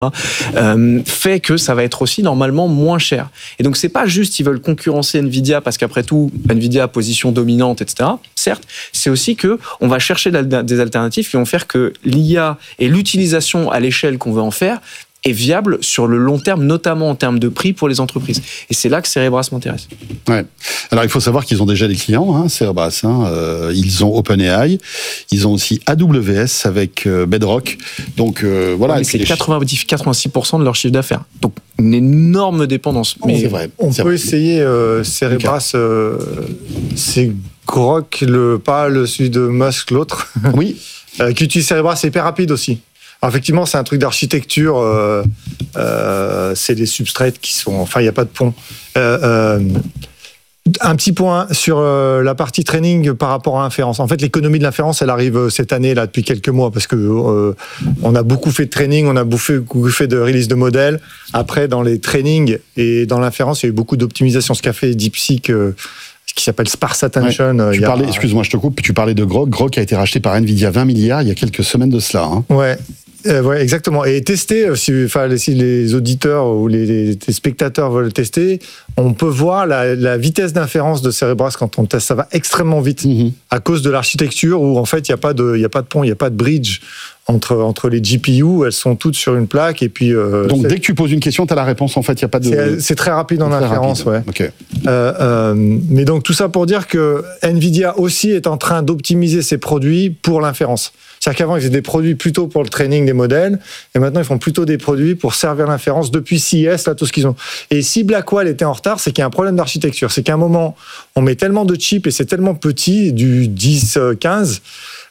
fait que ça va être aussi normalement moins cher. Et donc c'est pas juste ils veulent concurrencer Nvidia parce qu'après tout Nvidia a position dominante, etc. Certes, c'est aussi que on va chercher des alternatives qui vont faire que l'IA et l'utilisation à l'échelle qu'on veut en faire est viable sur le long terme, notamment en termes de prix pour les entreprises. Et c'est là que Cerebras m'intéresse. Ouais. Alors, il faut savoir qu'ils ont déjà des clients, Cerebras. Ils ont OpenAI, ils ont aussi AWS avec Bedrock. Donc, voilà. Mais c'est 86% de leur chiffre d'affaires. Donc, une énorme dépendance. Mais c'est vrai. On peut essayer Cerebras, c'est Grok, pas celui de Musk, l'autre. Oui. Qui utilise Cerebras, c'est hyper rapide aussi. Alors, effectivement, c'est un truc d'architecture. C'est des substrates qui sont... Enfin, il n'y a pas de pont. Un petit point sur la partie training par rapport à l'inférence. En fait, l'économie de l'inférence, elle arrive cette année, là, depuis quelques mois, parce que on a beaucoup fait de training, on a beaucoup fait de release de modèles. Après, dans les trainings et dans l'inférence, il y a eu beaucoup d'optimisation. Ce qu'a fait DeepSeek... qui s'appelle Sparse Attention. Ouais. Excuse-moi, je te coupe. Tu parlais de Grok. Grok a été racheté par Nvidia 20 milliards il y a quelques semaines de cela. Ouais. Ouais, exactement. Et tester, si les auditeurs ou les spectateurs veulent tester, on peut voir la vitesse d'inférence de Cerebras quand on teste. Ça va extrêmement vite à cause de l'architecture où en fait il y a pas de pont, il y a pas de bridge entre les GPU. Elles sont toutes sur une plaque et puis. Donc dès que tu poses une question, tu as la réponse. En fait, il y a pas de. C'est très rapide en inférence, ouais. Okay. Mais donc tout ça pour dire que Nvidia aussi est en train d'optimiser ses produits pour l'inférence. C'est-à-dire qu'avant, ils faisaient des produits plutôt pour le training des modèles, et maintenant, ils font plutôt des produits pour servir l'inférence depuis CES, là, tout ce qu'ils ont. Et si Blackwell était en retard, c'est qu'il y a un problème d'architecture. C'est qu'à un moment, on met tellement de chips et c'est tellement petit, du 10, 15,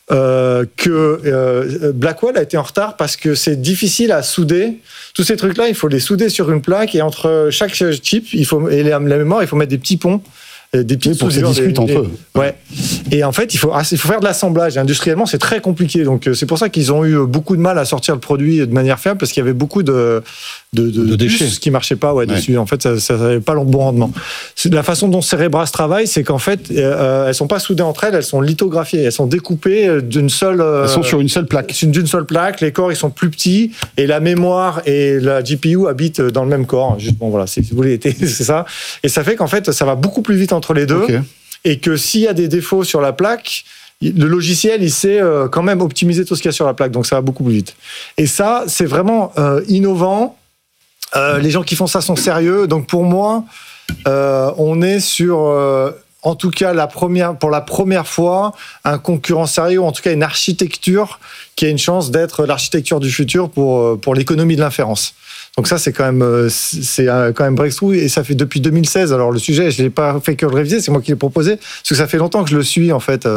que Blackwell a été en retard parce que c'est difficile à souder. Tous ces trucs-là, il faut les souder sur une plaque, et entre chaque chip, et la mémoire, il faut mettre des petits ponts. Des petites pour qu'ils discutent entre eux. Ouais. Et en fait, il faut faire de l'assemblage. Industriellement, c'est très compliqué. Donc, c'est pour ça qu'ils ont eu beaucoup de mal à sortir le produit de manière fiable, parce qu'il y avait beaucoup de déchets qui marchaient pas dessus. En fait, ça n'avait pas le bon rendement. La façon dont Cerebras travaille, c'est qu'en fait, elles sont pas soudées entre elles, elles sont lithographiées, elles sont découpées d'une seule. Elles sont sur une seule plaque. D'une seule plaque. Les corps, ils sont plus petits, et la mémoire et la GPU habitent dans le même corps. Juste, bon, voilà, si vous voulez, c'est ça. Et ça fait qu'en fait, ça va beaucoup plus vite entre les deux, et que s'il y a des défauts sur la plaque, le logiciel, il sait quand même optimiser tout ce qu'il y a sur la plaque, donc ça va beaucoup plus vite. Et ça, c'est vraiment innovant. Les gens qui font ça sont sérieux. Donc pour moi, on est sur, en tout cas, pour la première fois, un concurrent sérieux, ou en tout cas une architecture qui a une chance d'être l'architecture du futur pour l'économie de l'inférence. Donc ça, c'est quand même breakthrough, et ça fait depuis 2016. Alors le sujet, je l'ai pas fait que le réviser, c'est moi qui l'ai proposé, parce que ça fait longtemps que je le suis en fait.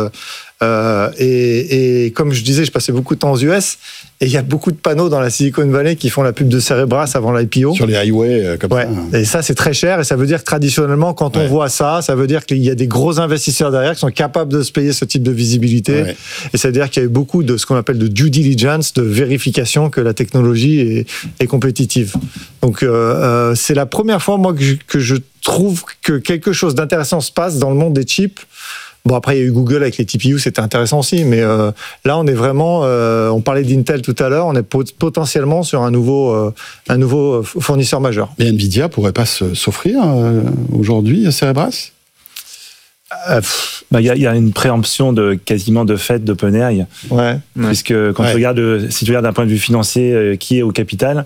Et comme je disais, je passais beaucoup de temps aux US, et il y a beaucoup de panneaux dans la Silicon Valley qui font la pub de Cerebras avant l'IPO. Sur les highways, comme ça. Et ça, c'est très cher, et ça veut dire que traditionnellement, quand on voit ça veut dire qu'il y a des gros investisseurs derrière qui sont capables de se payer ce type de visibilité. Ouais. Et ça veut dire qu'il y a eu beaucoup de ce qu'on appelle de due diligence, de vérification que la technologie est compétitive. Donc, c'est la première fois, moi, que je trouve que quelque chose d'intéressant se passe dans le monde des chips. Bon, après, il y a eu Google avec les TPU, c'était intéressant aussi, mais là, on est vraiment... on parlait d'Intel tout à l'heure, on est potentiellement sur un nouveau fournisseur majeur. Mais Nvidia pourrait pas s'offrir aujourd'hui à Cerebras ? Il y a une préemption quasiment de fait d'OpenAI. Ouais. Puisque quand tu regardes, si tu regardes d'un point de vue financier, qui est au capital,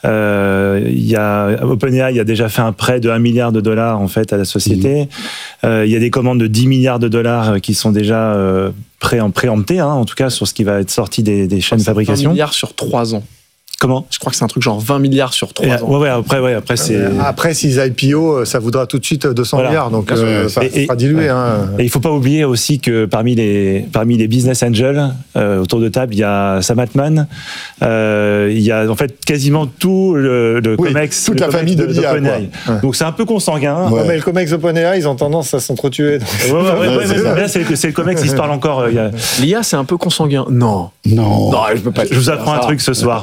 OpenAI a déjà fait un prêt de $1 milliard en fait à la société. Il y a des commandes de $10 milliards qui sont déjà préemptées, en tout cas sur ce qui va être sorti des chaînes de fabrication. 1 milliard sur 3 ans. Comment ? Je crois que c'est un truc genre 20 milliards sur 3 ans. Après c'est... Après, s'ils IPO, ça voudra tout de suite 200 milliards, donc ça sera dilué. Et il faut pas oublier aussi que parmi les business angels, autour de table, il y a Sam Altman, il y a en fait quasiment tout le COMEX, toute la famille d'OpenAI. Donc c'est un peu consanguin. Ouais. Mais le COMEX d'OpenAI, ils ont tendance à s'entretuer. Là, c'est le COMEX, ils se parlent encore. L'IA, c'est un peu consanguin. Non, je peux pas. Je vous apprends un truc ce soir.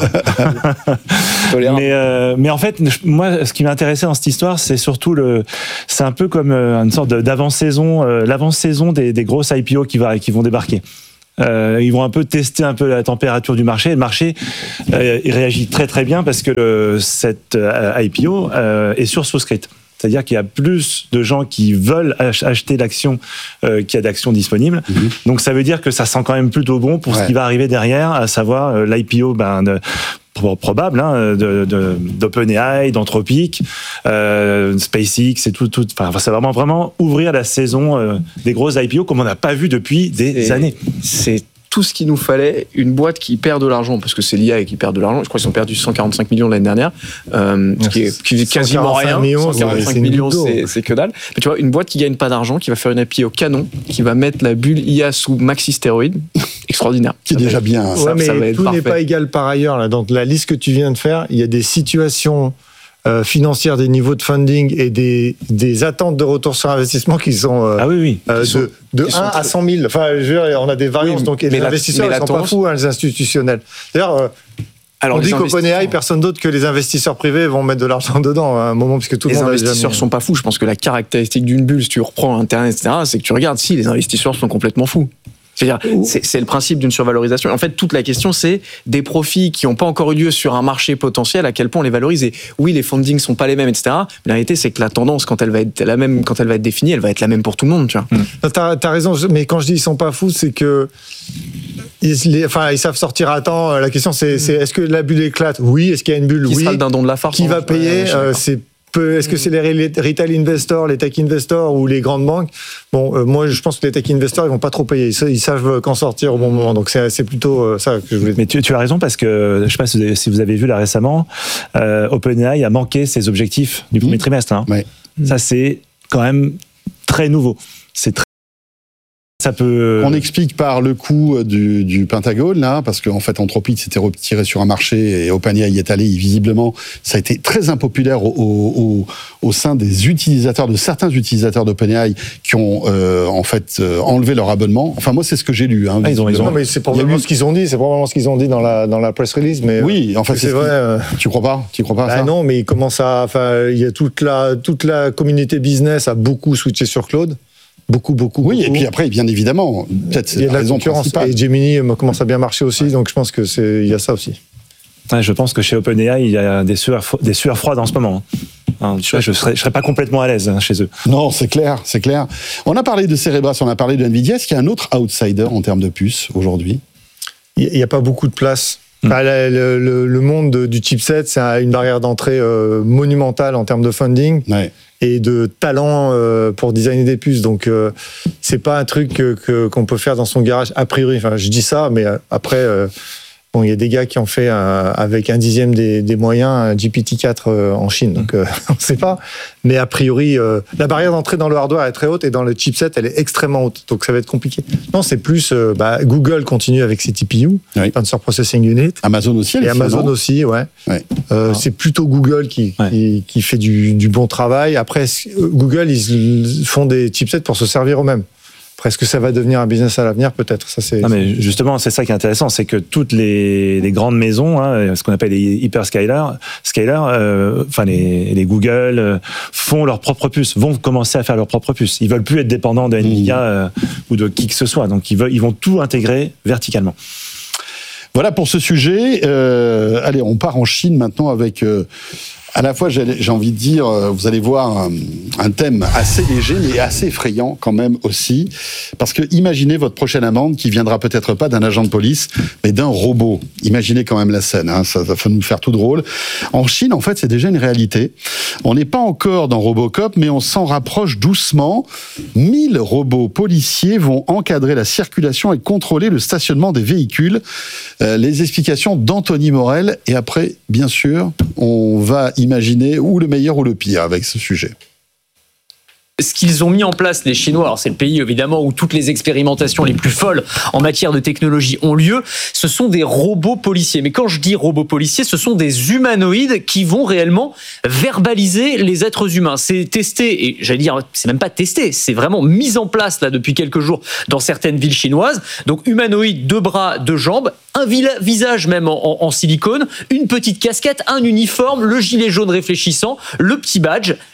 Mais en fait, moi, ce qui m'intéressait dans cette histoire, c'est surtout c'est un peu comme une sorte d'avant-saison, l'avant-saison des grosses IPO qui vont débarquer. Ils vont un peu tester un peu la température du marché. Le marché il réagit très très bien parce que cette IPO est sursouscrite. C'est-à-dire qu'il y a plus de gens qui veulent acheter l'action qu'il y a d'actions disponibles. Donc ça veut dire que ça sent quand même plutôt bon pour ce qui va arriver derrière, à savoir l'IPO probable d'OpenAI, d'Anthropic, SpaceX et tout. Enfin, ça va vraiment ouvrir la saison des grosses IPO comme on n'a pas vu depuis des années. C'est tout ce qu'il nous fallait, une boîte qui perd de l'argent, parce que c'est l'IA et qui perd de l'argent. Je crois qu'ils ont perdu 145 millions l'année dernière, ce qui est quasiment rien. 145 millions, c'est que dalle. Mais tu vois, une boîte qui gagne pas d'argent, qui va faire une IPO canon, qui va mettre la bulle IA sous maxi stéroïdes, extraordinaire. Qui est déjà bien. Ouais, mais tout n'est pas égal par ailleurs. Là. Dans la liste que tu viens de faire, il y a des situations financières, des niveaux de funding et des attentes de retour sur investissement qui sont de 1 à 100 000. Enfin, je veux dire, on a des variances, donc et les investisseurs ne sont pas fous, les institutionnels. D'ailleurs, on dit qu'OpenAI, personne d'autre que les investisseurs privés vont mettre de l'argent dedans à un moment, puisque tout le monde a déjà mis. Les investisseurs sont pas fous. Je pense que la caractéristique d'une bulle, si tu reprends Internet, etc., c'est que tu regardes, si les investisseurs sont complètement fous. C'est-à-dire, c'est le principe d'une survalorisation. En fait, toute la question, c'est des profits qui n'ont pas encore eu lieu sur un marché potentiel, à quel point on les valorise. Et oui, les fundings sont pas les mêmes, etc. Mais la réalité, c'est que la tendance, quand elle va être la même, quand elle va être définie, elle va être la même pour tout le monde, tu vois. T'as raison, mais quand je dis ils sont pas fous, c'est que ils savent sortir à temps. La question, c'est est-ce que la bulle éclate? Oui. Est-ce qu'il y a une bulle? Qui sera le dindon de la farce? Qui va payer? Est-ce que c'est les retail investors, les tech investors ou les grandes banques? Bon, moi, je pense que les tech investors, ils vont pas trop payer. Ils savent qu'en sortir au bon moment. Donc, c'est plutôt ça que je voulais dire. Mais tu as raison parce que, je sais pas si vous avez vu là récemment, OpenAI a manqué ses objectifs du premier trimestre. Ça, c'est quand même très nouveau. Ça peut... On explique par le coût du Pentagone, là, parce qu'en fait, Anthropic s'était retiré sur un marché et OpenAI y est allé. Visiblement, ça a été très impopulaire au sein des utilisateurs, de certains utilisateurs d'OpenAI qui ont enlevé leur abonnement. Enfin, moi, c'est ce que j'ai lu. Hein, non, mais c'est probablement ce qu'ils ont dit. C'est probablement ce qu'ils ont dit dans la press release. Mais oui, en fait, c'est vrai. Tu crois pas? Tu crois pas à ça? Non, mais il commence à. Enfin, il y a toute la communauté business a beaucoup switché sur Claude. Beaucoup. Oui, et puis après, bien évidemment, peut-être c'est la raison principale. Et Gemini commence à bien marcher aussi, donc je pense que il y a ça aussi. Ouais, je pense que chez OpenAI, il y a des sueurs froides en ce moment. Je serais pas complètement à l'aise chez eux. Non, c'est clair. On a parlé de Cerebras, on a parlé de Nvidia. Est-ce qu'il y a un autre outsider en termes de puces aujourd'hui? Il n'y a pas beaucoup de place. Enfin, le monde du chipset, c'est une barrière d'entrée monumentale en termes de funding. Ouais. Et de talent pour designer des puces. Donc, c'est pas un truc qu'on peut faire dans son garage, a priori. Enfin, je dis ça, mais après, il y a des gars qui ont fait avec 1/10 des moyens un GPT-4 en Chine. Donc, on ne sait pas. Mais a priori, la barrière d'entrée dans le hardware est très haute et dans le chipset, elle est extrêmement haute. Donc, ça va être compliqué. Non, c'est plus... Google continue avec ses TPU, Tensor Processing Unit. Amazon aussi. Et Amazon aussi, ouais. C'est plutôt Google qui fait du bon travail. Après, Google, ils font des chipsets pour se servir eux-mêmes. Après, est-ce que ça va devenir un business à l'avenir? Peut-être. Ça, mais justement, c'est ça qui est intéressant, c'est que toutes les grandes maisons, ce qu'on appelle les hyperscalers, les Google, font leurs propres puces, vont commencer à faire leurs propres puces. Ils veulent plus être dépendants de Nvidia ou de qui que ce soit. Donc, ils vont tout intégrer verticalement. Voilà pour ce sujet. Allez, on part en Chine maintenant avec... à la fois, j'ai envie de dire, vous allez voir un thème assez léger, mais assez effrayant quand même aussi. Parce que imaginez votre prochaine amende qui viendra peut-être pas d'un agent de police, mais d'un robot. Imaginez quand même la scène, ça va nous faire tout drôle. En Chine, en fait, c'est déjà une réalité. On n'est pas encore dans Robocop, mais on s'en rapproche doucement. 1000 robots policiers vont encadrer la circulation et contrôler le stationnement des véhicules. Les explications d'Anthony Morel. Et après, bien sûr, on va imaginer ou le meilleur ou le pire avec ce sujet. Ce qu'ils ont mis en place, les Chinois, alors c'est le pays évidemment où toutes les expérimentations les plus folles en matière de technologie ont lieu, ce sont des robots policiers. Mais quand je dis robots policiers, ce sont des humanoïdes qui vont réellement verbaliser les êtres humains. C'est testé, et j'allais dire, c'est même pas testé, c'est vraiment mis en place là depuis quelques jours dans certaines villes chinoises. Donc humanoïdes, 2 bras, 2 jambes, un visage même en silicone, une petite casquette, un uniforme, le gilet jaune réfléchissant, le petit badge.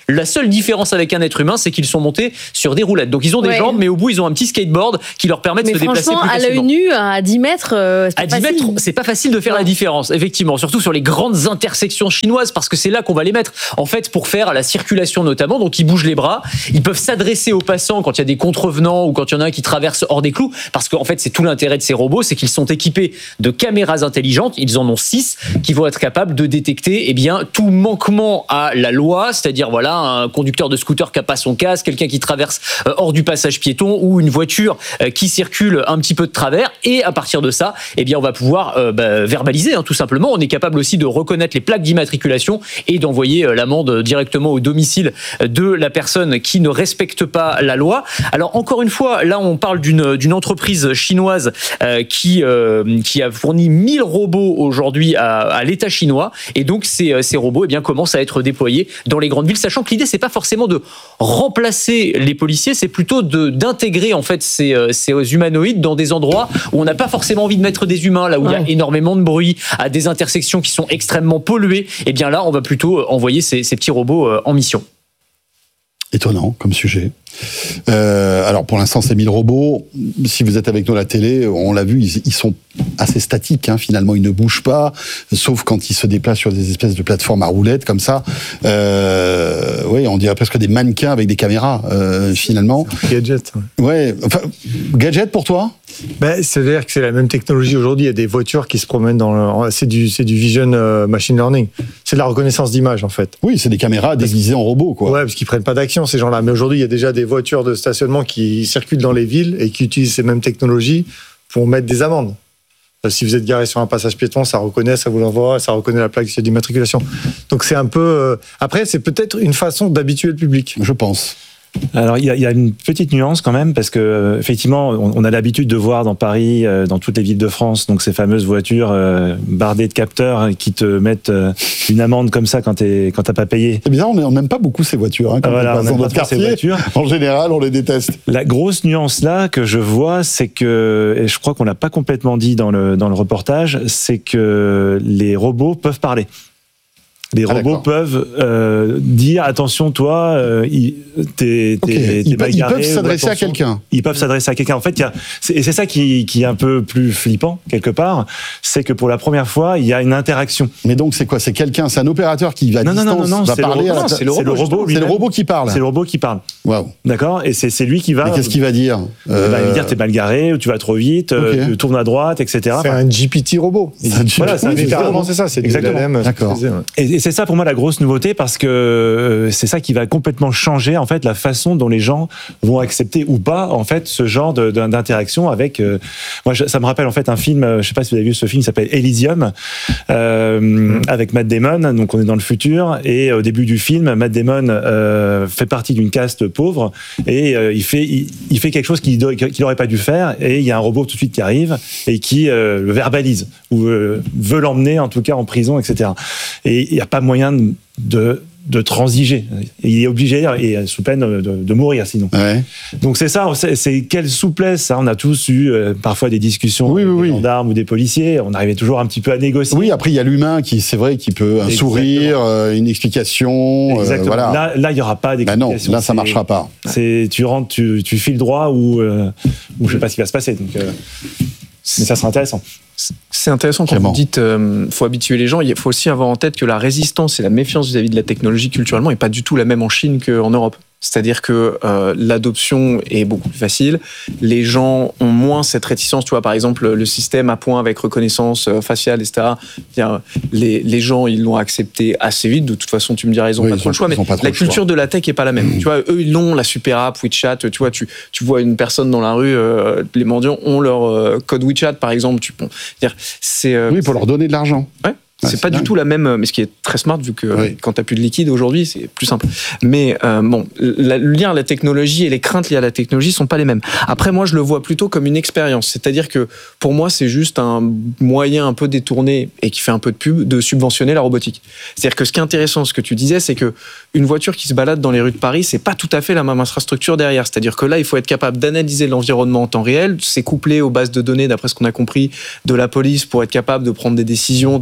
La seule différence avec un être humain, c'est qu'ils sont montés sur des roulettes. Donc ils ont des jambes, mais au bout, ils ont un petit skateboard qui leur permet de se déplacer plus facilement. Mais franchement, à l'œil nu, à 10 mètres, à 10 mètres, c'est pas facile de faire la différence, effectivement. Surtout sur les grandes intersections chinoises, parce que c'est là qu'on va les mettre. En fait, pour faire la circulation notamment, donc ils bougent les bras, ils peuvent s'adresser aux passants quand il y a des contrevenants ou quand il y en a un qui traverse hors des clous, parce qu'en fait, c'est tout l'intérêt de ces robots, c'est qu'ils sont équipés de caméras intelligentes, ils en ont 6, qui vont être capables de détecter tout manquement à la loi, c'est-à-dire voilà, un conducteur de scooter qui n'a pas son casque, quelqu'un qui traverse hors du passage piéton ou une voiture qui circule un petit peu de travers, et à partir de ça, on va pouvoir verbaliser, tout simplement. On est capable aussi de reconnaître les plaques d'immatriculation et d'envoyer l'amende directement au domicile de la personne qui ne respecte pas la loi. Alors encore une fois, là on parle d'une entreprise chinoise qui a fourni 1000 robots aujourd'hui à l'État chinois, et donc ces robots commencent à être déployés dans les grandes villes, sachant que l'idée c'est pas forcément de remplacer les policiers, c'est plutôt d'intégrer en fait ces humanoïdes dans des endroits où on n'a pas forcément envie de mettre des humains, là où il y a énormément de bruit, à des intersections qui sont extrêmement polluées. Et bien là, on va plutôt envoyer ces petits robots en mission. Étonnant comme sujet. Alors pour l'instant, c'est 1000 robots. Si vous êtes avec nous à la télé, on l'a vu, ils sont assez statiques. Finalement, ils ne bougent pas, sauf quand ils se déplacent sur des espèces de plateformes à roulettes comme ça. Oui, on dirait presque des mannequins avec des caméras. Finalement. Gadget. Ouais. Enfin, gadget pour toi? C'est-à-dire que c'est la même technologie aujourd'hui. Il y a des voitures qui se promènent c'est du vision machine learning. C'est de la reconnaissance d'image en fait. Oui, c'est des caméras déguisées en robots, quoi. Ouais, parce qu'ils prennent pas d'action ces gens-là. Mais aujourd'hui, il y a déjà des voitures de stationnement qui circulent dans les villes et qui utilisent ces mêmes technologies pour mettre des amendes. Si vous êtes garé sur un passage piéton, ça reconnaît, ça vous l'envoie, ça reconnaît la plaque d'immatriculation. Donc c'est un peu. Après, c'est peut-être une façon d'habituer le public. Je pense. Alors il y a une petite nuance quand même, parce que effectivement on a l'habitude de voir dans Paris, dans toutes les villes de France, donc ces fameuses voitures bardées de capteurs qui te mettent une amende comme ça quand t'as pas payé. C'est bizarre, on n'aime pas beaucoup ces voitures. Quand on passe dans notre quartier, en général, on les déteste. La grosse nuance là que je vois, c'est que, et je crois qu'on l'a pas complètement dit dans le reportage, c'est que les robots peuvent parler. Les robots peuvent dire attention, toi, t'es mal garé. Ils peuvent s'adresser à quelqu'un. Ils peuvent s'adresser à quelqu'un. En fait, et c'est ça qui est un peu plus flippant quelque part, c'est que pour la première fois, il y a une interaction. Mais donc c'est quoi? C'est quelqu'un, c'est un opérateur qui va à distance, va parler à c'est le robot. C'est le robot qui parle. C'est le robot qui parle. Waouh. D'accord. Et c'est lui qui va. Mais qu'est-ce qu'il va dire? Il va dire t'es mal garé, ou tu vas trop vite, tu tournes à droite, etc. C'est un GPT robot. Voilà, littéralement c'est ça. C'est exactement. D'accord. Et c'est ça pour moi la grosse nouveauté, parce que c'est ça qui va complètement changer en fait la façon dont les gens vont accepter ou pas en fait ce genre d'interaction avec. Moi, ça me rappelle en fait un film. Je sais pas si vous avez vu ce film, il s'appelle Elysium, avec Matt Damon. Donc on est dans le futur, et au début du film, Matt Damon fait partie d'une caste pauvre, et il fait quelque chose qu'il n'aurait pas dû faire, et il y a un robot tout de suite qui arrive et qui le verbalise ou veut l'emmener en tout cas en prison, etc. Et il n'y a pas moyen de transiger. Il est obligé, et sous peine de mourir sinon. Ouais. Donc c'est ça, c'est quelle souplesse. On a tous eu parfois des discussions avec des gendarmes ou des policiers. On arrivait toujours un petit peu à négocier. Oui, après il y a l'humain c'est vrai, qui peut un sourire, une explication. Exactement. Voilà. Là, il n'y aura pas d'explication. Non, là ça marchera pas. Tu rentres, tu files droit ou je sais pas ce qui va se passer. Donc, mais ça sera intéressant. C'est intéressant quand vous dites faut habituer les gens. Il faut aussi avoir en tête que la résistance et la méfiance vis-à-vis de la technologie culturellement n'est pas du tout la même en Chine qu'en Europe. C'est-à-dire que l'adoption est beaucoup plus facile. Les gens ont moins cette réticence. Tu vois, par exemple, le système à points avec reconnaissance faciale, etc. Les gens, ils l'ont accepté assez vite. De toute façon, tu me diras, ils n'ont pas trop le choix. Mais la culture de la tech n'est pas la même. Tu vois, eux, ils l'ont, la super app, WeChat. Tu vois, tu vois une personne dans la rue, les mendiants ont leur code WeChat, par exemple. Oui, pour leur donner de l'argent. Ouais. C'est pas du tout la même, mais ce qui est très smart, vu que quand t'as plus de liquide aujourd'hui, c'est plus simple. Mais le lien à la technologie et les craintes liées à la technologie sont pas les mêmes. Après, moi, je le vois plutôt comme une expérience. C'est-à-dire que pour moi, c'est juste un moyen un peu détourné et qui fait un peu de pub de subventionner la robotique. C'est-à-dire que ce qui est intéressant, ce que tu disais, c'est que une voiture qui se balade dans les rues de Paris, c'est pas tout à fait la même infrastructure derrière. C'est-à-dire que là, il faut être capable d'analyser l'environnement en temps réel. C'est couplé aux bases de données, d'après ce qu'on a compris, de la police pour être capable de prendre des décisions, d'analyser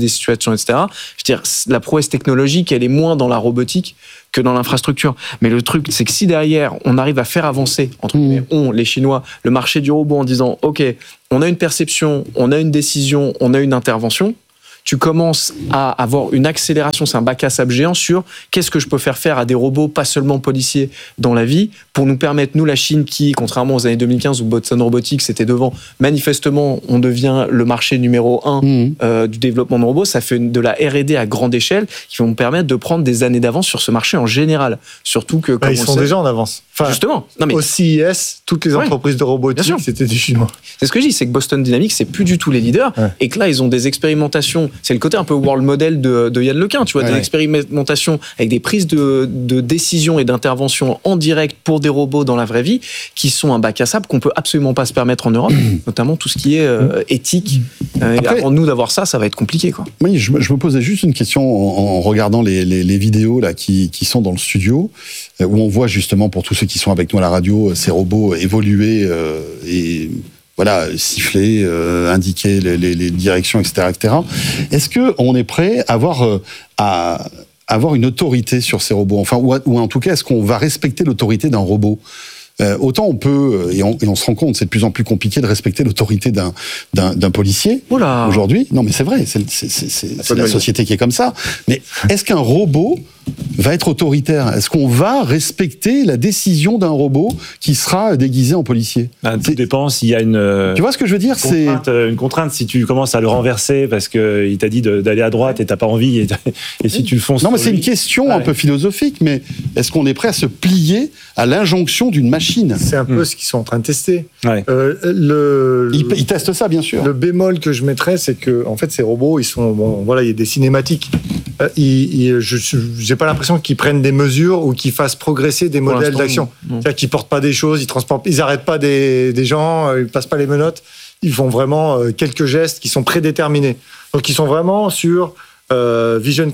des situations, etc. Je veux dire, la prouesse technologique, elle est moins dans la robotique que dans l'infrastructure. Mais le truc, c'est que si derrière, on arrive à faire avancer, entre guillemets, les Chinois, le marché du robot en disant, OK, on a une perception, on a une décision, on a une intervention, tu commences à avoir une accélération, c'est un bac à sable géant sur qu'est-ce que je peux faire à des robots, pas seulement policiers, dans la vie, pour nous permettre, nous, la Chine, qui, contrairement aux années 2015 où Boston Robotics était devant, manifestement, on devient le marché numéro 1 du développement de robots. Ça fait de la R&D à grande échelle qui vont nous permettre de prendre des années d'avance sur ce marché en général. Surtout que, comme ils sont déjà en avance. Enfin, justement. Non, mais... Au CIS, toutes les entreprises de robotique, c'était des Chinois. C'est ce que je dis, c'est que Boston Dynamics, c'est plus du tout les leaders, et que là, ils ont des expérimentations. C'est le côté un peu world model de Yann Lequin, tu vois, des expérimentations avec des prises de décision et d'intervention en direct pour des robots dans la vraie vie, qui sont un bac à sable qu'on peut absolument pas se permettre en Europe, notamment tout ce qui est éthique. Après, avant nous d'avoir ça va être compliqué, quoi. Oui, je me posais juste une question en regardant les vidéos là qui sont dans le studio, où on voit justement, pour tous ceux qui sont avec nous à la radio, ces robots évoluer et voilà, siffler, indiquer les directions, etc., etc. Est-ce qu'on est prêt à avoir une autorité sur ces robots, enfin, ou en tout cas, est-ce qu'on va respecter l'autorité d'un robot ? Autant on peut, et on se rend compte, c'est de plus en plus compliqué de respecter l'autorité d'un policier aujourd'hui. Non, mais c'est vrai, c'est la société qui est comme ça. Mais est-ce qu'un robot va être autoritaire ? Est-ce qu'on va respecter la décision d'un robot qui sera déguisé en policier ? Tout dépend s'il y a une... Tu vois ce que je veux dire ? Une contrainte, si tu commences à le renverser parce qu'il t'a dit d'aller à droite et t'as pas envie, et si tu le fonces... Non, mais c'est une question un peu philosophique, mais est-ce qu'on est prêt à se plier à l'injonction d'une machine ? C'est un peu ce qu'ils sont en train de tester. Ouais. Ils testent ça, bien sûr. Le bémol que je mettrais, c'est que en fait, ces robots, ils sont... Bon, voilà, il y a des cinématiques. J'ai pas l'impression qu'ils prennent des mesures ou qu'ils fassent progresser des modèles d'action. C'est-à-dire qu'ils portent pas des choses, ils arrêtent pas des gens, ils passent pas les menottes. Ils font vraiment quelques gestes qui sont prédéterminés. Donc ils sont vraiment sur Vision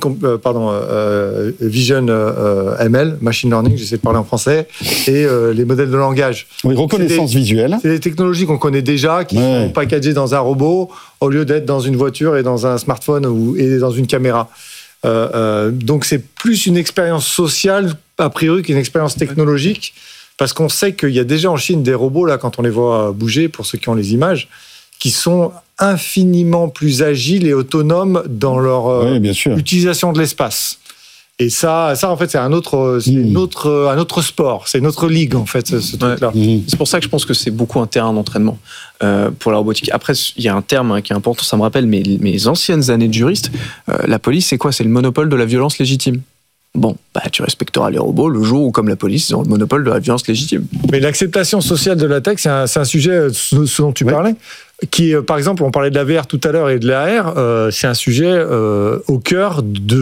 ML, Machine Learning, j'essaie de parler en français, et les modèles de langage. Oui, reconnaissance visuelle. C'est des technologies qu'on connaît déjà, qui sont packagées dans un robot, au lieu d'être dans une voiture et dans un smartphone et dans une caméra. Donc c'est plus une expérience sociale, a priori, qu'une expérience technologique, parce qu'on sait qu'il y a déjà en Chine des robots, là, quand on les voit bouger, pour ceux qui ont les images, qui sont infiniment plus agiles et autonomes dans leur utilisation de l'espace. Et ça en fait, c'est un autre sport, c'est une autre ligue, en fait, ce truc-là. C'est pour ça que je pense que c'est beaucoup un terrain d'entraînement pour la robotique. Après, il y a un terme qui est important, ça me rappelle mes anciennes années de juriste. La police, c'est quoi ? C'est le monopole de la violence légitime. Bon, tu respecteras les robots le jour où, comme la police, ils ont le monopole de la violence légitime. Mais l'acceptation sociale de la tech, c'est un sujet, ce dont tu parlais, qui, par exemple, on parlait de la VR tout à l'heure et de l'AR, c'est un sujet au cœur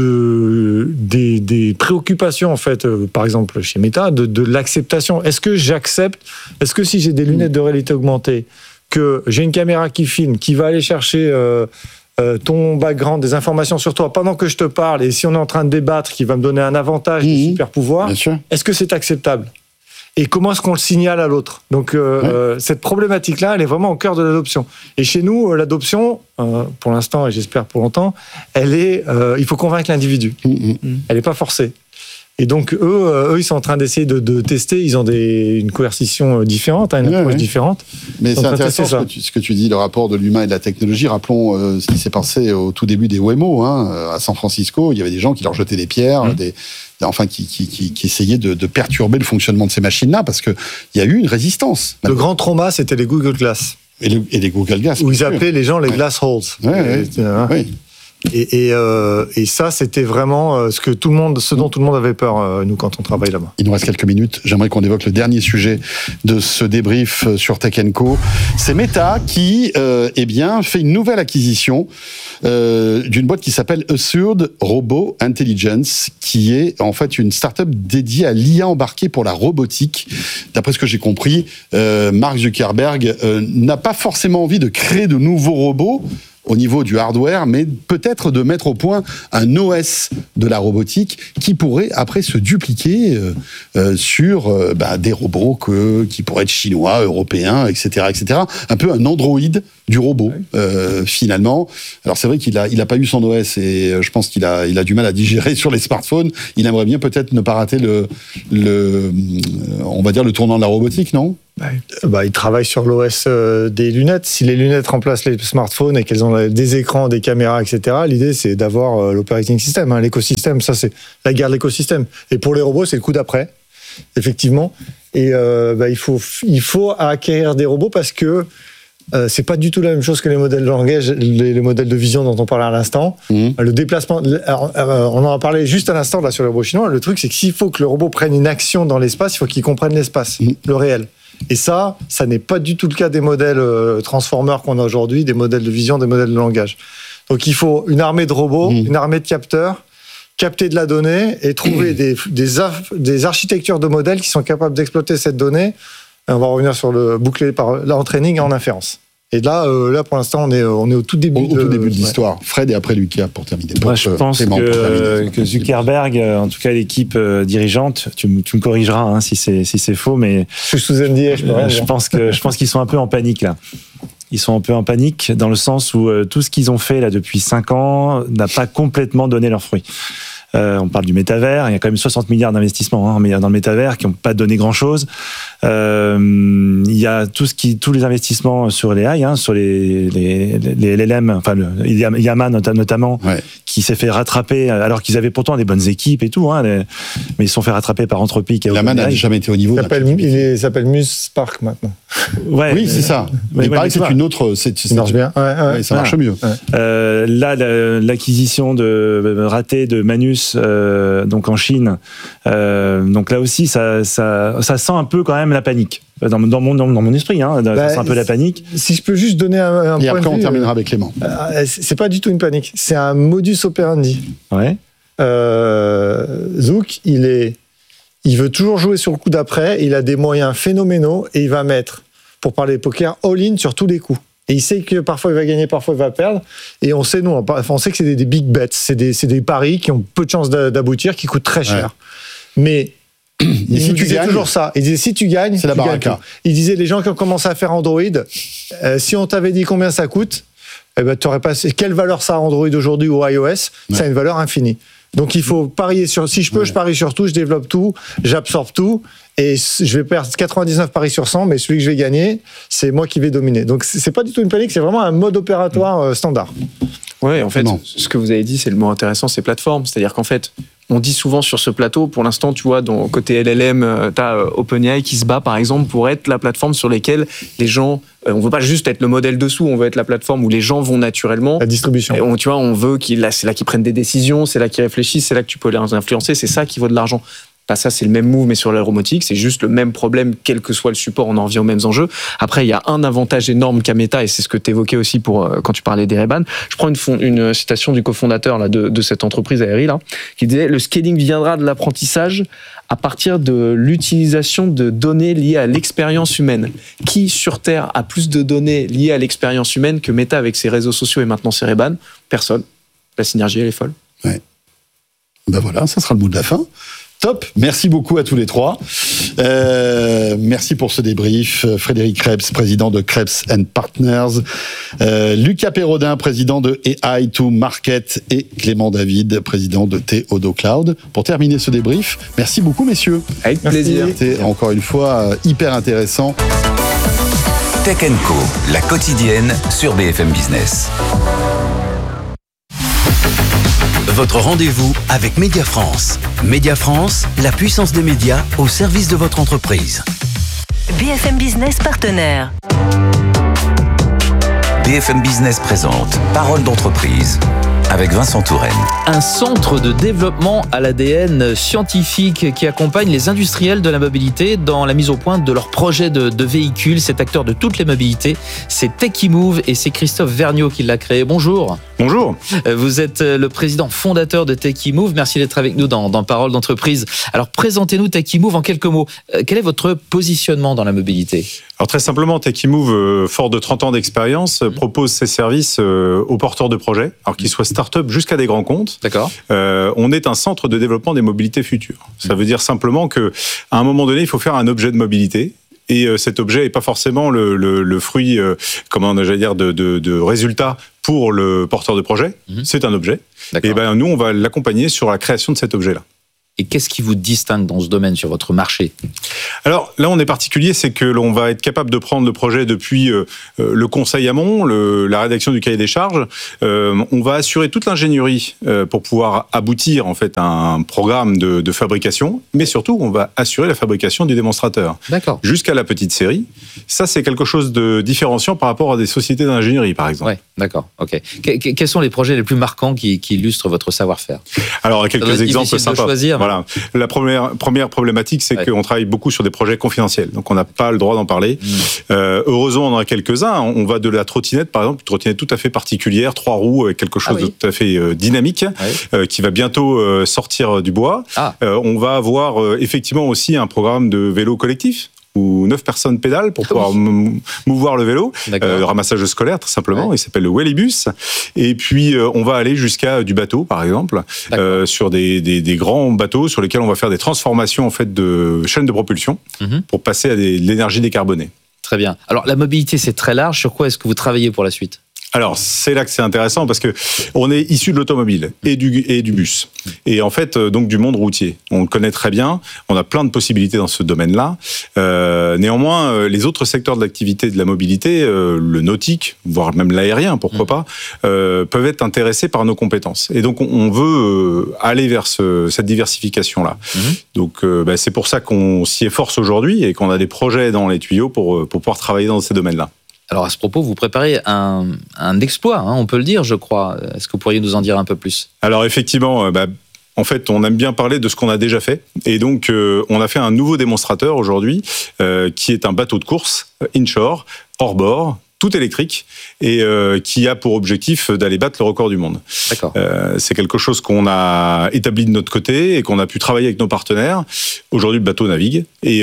des préoccupations, en fait, par exemple, chez Meta, de l'acceptation. Est-ce que j'accepte ? Est-ce que si j'ai des lunettes de réalité augmentée, que j'ai une caméra qui filme, qui va aller chercher... ton background, des informations sur toi pendant que je te parle, et si on est en train de débattre, qui va me donner un avantage, des super pouvoirs, est-ce que c'est acceptable ? Et comment est-ce qu'on le signale à l'autre ? Donc cette problématique-là, elle est vraiment au cœur de l'adoption. Et chez nous, l'adoption, pour l'instant, et j'espère pour longtemps, il faut convaincre l'individu. Elle n'est pas forcée. Et donc, eux, ils sont en train d'essayer de tester. Ils ont une coercition différente, une approche différente. Mais c'est intéressant ce que tu dis, le rapport de l'humain et de la technologie. Rappelons ce qui s'est passé au tout début des Waymo, à San Francisco. Il y avait des gens qui leur jetaient des pierres, qui essayaient de perturber le fonctionnement de ces machines-là, parce qu'il y a eu une résistance. Le grand trauma, c'était les Google Glass. Et les Google Glass. Où ils appelaient les gens les glass holes. Oui. Et ça, c'était vraiment ce dont tout le monde avait peur, nous, quand on travaille là-bas. Il nous reste quelques minutes. J'aimerais qu'on évoque le dernier sujet de ce débrief sur Tech & Co. C'est Meta qui, fait une nouvelle acquisition d'une boîte qui s'appelle Assured Robot Intelligence, qui est en fait une start-up dédiée à l'IA embarquée pour la robotique. D'après ce que j'ai compris, Mark Zuckerberg n'a pas forcément envie de créer de nouveaux robots. au niveau du hardware, mais peut-être de mettre au point un OS de la robotique qui pourrait après se dupliquer sur des robots qui pourraient être chinois, européens, etc., etc. Un peu un Android du robot, finalement. Alors c'est vrai qu'il a pas eu son OS et je pense qu'il a du mal à digérer sur les smartphones. Il aimerait bien peut-être ne pas rater on va dire le tournant de la robotique, non ? Il travaille sur l'OS des lunettes. Si les lunettes remplacent les smartphones et qu'elles ont des écrans, des caméras, etc., l'idée, c'est d'avoir l'operating system. L'écosystème, ça, c'est la guerre de l'écosystème. Et pour les robots, c'est le coup d'après, effectivement. Et il faut acquérir des robots parce que c'est pas du tout la même chose que les modèles de langage, les modèles de vision dont on parlait à l'instant. Le déplacement, on en a parlé juste à l'instant là sur le robot chinois. Le truc, c'est que s'il faut que le robot prenne une action dans l'espace, il faut qu'il comprenne l'espace, le réel. Et ça n'est pas du tout le cas des modèles transformers qu'on a aujourd'hui, des modèles de vision, des modèles de langage. Donc il faut une armée de robots, une armée de capteurs, capter de la donnée et trouver des architectures de modèles qui sont capables d'exploiter cette donnée. Et on va revenir sur le bouclé en training et en inférence. Et là, pour l'instant, on est au tout début de l'histoire. Fred et après Lucas pour terminer. Moi, je pense que Zuckerberg, en tout cas l'équipe dirigeante, tu me corrigeras si c'est faux, mais je suis sous NDA, je pense qu'ils sont un peu en panique là. Ils sont un peu en panique dans le sens où tout ce qu'ils ont fait là depuis 5 ans n'a pas complètement donné leurs fruits. On parle du métavers, il y a quand même 60 milliards d'investissements dans le métavers qui n'ont pas donné grand-chose. Il y a tous les investissements sur les AI, sur les LLM, enfin Yama notamment, qui s'est fait rattraper alors qu'ils avaient pourtant des bonnes équipes et tout, mais ils se sont fait rattraper par Anthropic. Yama n'a jamais été au niveau. Il s'appelle Muse-Spark maintenant. Oui, c'est ça. Mais pareil, c'est une autre. Ça marche bien. Ça marche mieux. L'acquisition ratée de Manus, donc en Chine. Donc là aussi, ça sent un peu quand même la panique. Dans mon esprit, c'est un peu la panique. Si je peux juste donner un point de vue... Et après, on terminera avec Clément. C'est pas du tout une panique. C'est un modus operandi. Ouais. Zouk, il veut toujours jouer sur le coup d'après. Il a des moyens phénoménaux et il va mettre, pour parler poker, all-in sur tous les coups. Et il sait que parfois il va gagner, parfois il va perdre. Et on sait, on sait que c'est des big bets. C'est des paris qui ont peu de chances d'aboutir, qui coûtent très cher. Mais... il disait toujours ça. Il disait si tu gagnes, c'est la baraka. Il disait les gens qui ont commencé à faire Android, si on t'avait dit combien ça coûte, t'aurais pas. Quelle valeur ça a Android aujourd'hui ou iOS? Ça a une valeur infinie. Donc il faut parier sur. Si je peux, je parie sur tout, je développe tout, j'absorbe tout, et je vais perdre 99 paris sur 100, mais celui que je vais gagner, c'est moi qui vais dominer. Donc c'est pas du tout une panique, c'est vraiment un mode opératoire standard. Ouais, en fait, ce que vous avez dit, c'est le mot intéressant, c'est plateforme. C'est-à-dire qu'en fait, on dit souvent sur ce plateau, pour l'instant, tu vois, côté LLM, t'as OpenAI qui se bat, par exemple, pour être la plateforme sur laquelle les gens, on veut pas juste être le modèle dessous, on veut être la plateforme où les gens vont naturellement. La distribution. Et on veut c'est là qu'ils prennent des décisions, c'est là qu'ils réfléchissent, c'est là que tu peux les influencer, c'est ça qui vaut de l'argent. Ça, c'est le même move, mais sur l'aéromotique, c'est juste le même problème, quel que soit le support, on en revient aux mêmes enjeux. Après, il y a un avantage énorme qu'a Meta, et c'est ce que tu évoquais aussi quand tu parlais d'Ereban. Je prends une citation du cofondateur là, de cette entreprise aérienne, là, qui disait « Le scaling viendra de l'apprentissage à partir de l'utilisation de données liées à l'expérience humaine. Qui, sur Terre, a plus de données liées à l'expérience humaine que Meta avec ses réseaux sociaux et maintenant ses Ereban? Personne. La synergie, elle est folle. » Ouais. Ben voilà, ça sera le mot de la fin. Top, merci beaucoup à tous les trois. Merci pour ce débrief. Frédéric Krebs, président de Krebs & Partners. Lucas Perrodin, président de AI to Market. Et Clément David, président de Theodo Cloud. Pour terminer ce débrief, merci beaucoup messieurs. Avec plaisir. C'était encore une fois hyper intéressant. Tech & Co, la quotidienne sur BFM Business. Votre rendez-vous avec Média France. Média France, la puissance des médias au service de votre entreprise. BFM Business partenaire. BFM Business présente Parole d'entreprise avec Vincent Touraine. Un centre de développement à l'ADN scientifique qui accompagne les industriels de la mobilité dans la mise au point de leurs projets de véhicules. Cet acteur de toutes les mobilités, c'est Techimove et c'est Christophe Vergniaud qui l'a créé. Bonjour. Bonjour. Vous êtes le président fondateur de Techimove. Merci d'être avec nous dans Parole d'entreprise. Alors, présentez-nous Techimove en quelques mots. Quel est votre positionnement dans la mobilité ? Alors très simplement, Techimove, fort de 30 ans d'expérience, propose ses services aux porteurs de projets, alors qu'ils soient start-up jusqu'à des grands comptes. D'accord. On est un centre de développement des mobilités futures. Ça veut dire simplement que, à un moment donné, il faut faire un objet de mobilité. Et cet objet n'est pas forcément le fruit, de résultats pour le porteur de projet. C'est un objet. D'accord. Et nous, on va l'accompagner sur la création de cet objet-là. Et qu'est-ce qui vous distingue dans ce domaine sur votre marché ? Alors là, on est particulier, c'est que l'on va être capable de prendre le projet depuis le conseil amont, la rédaction du cahier des charges. On va assurer toute l'ingénierie pour pouvoir aboutir en fait à un programme de fabrication, mais surtout, on va assurer la fabrication du démonstrateur. D'accord. Jusqu'à la petite série. Ça, c'est quelque chose de différenciant par rapport à des sociétés d'ingénierie, par exemple. Ouais, d'accord. Ok. Quels sont les projets les plus marquants qui illustrent votre savoir-faire ? Alors, quelques exemples sympas. De choisir, voilà. La première problématique, c'est qu'on travaille beaucoup sur des projets confidentiels. Donc, on n'a pas le droit d'en parler. Heureusement, on en a quelques-uns. On va de la trottinette, par exemple, une trottinette tout à fait particulière, 3 roues, avec quelque chose de tout à fait dynamique, qui va bientôt sortir du bois. On va avoir effectivement aussi un programme de vélo collectif, où 9 personnes pédalent pour pouvoir mouvoir le vélo, le ramassage scolaire tout simplement, il s'appelle le Wellibus. Et puis on va aller jusqu'à du bateau par exemple, sur des grands bateaux sur lesquels on va faire des transformations en fait de chaînes de propulsion pour passer à de l'énergie décarbonée. Très bien. Alors la mobilité c'est très large, sur quoi est-ce que vous travaillez pour la suite ? Alors, c'est là que c'est intéressant parce que on est issu de l'automobile et du bus. Et en fait, donc du monde routier. On le connaît très bien. On a plein de possibilités dans ce domaine-là. Néanmoins, les autres secteurs de l'activité de la mobilité, le nautique, voire même l'aérien, pourquoi pas, peuvent être intéressés par nos compétences. Et donc, on veut aller vers cette diversification-là. Donc, c'est pour ça qu'on s'y efforce aujourd'hui et qu'on a des projets dans les tuyaux pour pouvoir travailler dans ces domaines-là. Alors à ce propos, vous préparez un exploit, on peut le dire, je crois. Est-ce que vous pourriez nous en dire un peu plus ? Alors effectivement, en fait, on aime bien parler de ce qu'on a déjà fait. Et donc, on a fait un nouveau démonstrateur aujourd'hui, qui est un bateau de course inshore, hors bord, tout électrique, et qui a pour objectif d'aller battre le record du monde. D'accord. C'est quelque chose qu'on a établi de notre côté et qu'on a pu travailler avec nos partenaires. Aujourd'hui, le bateau navigue et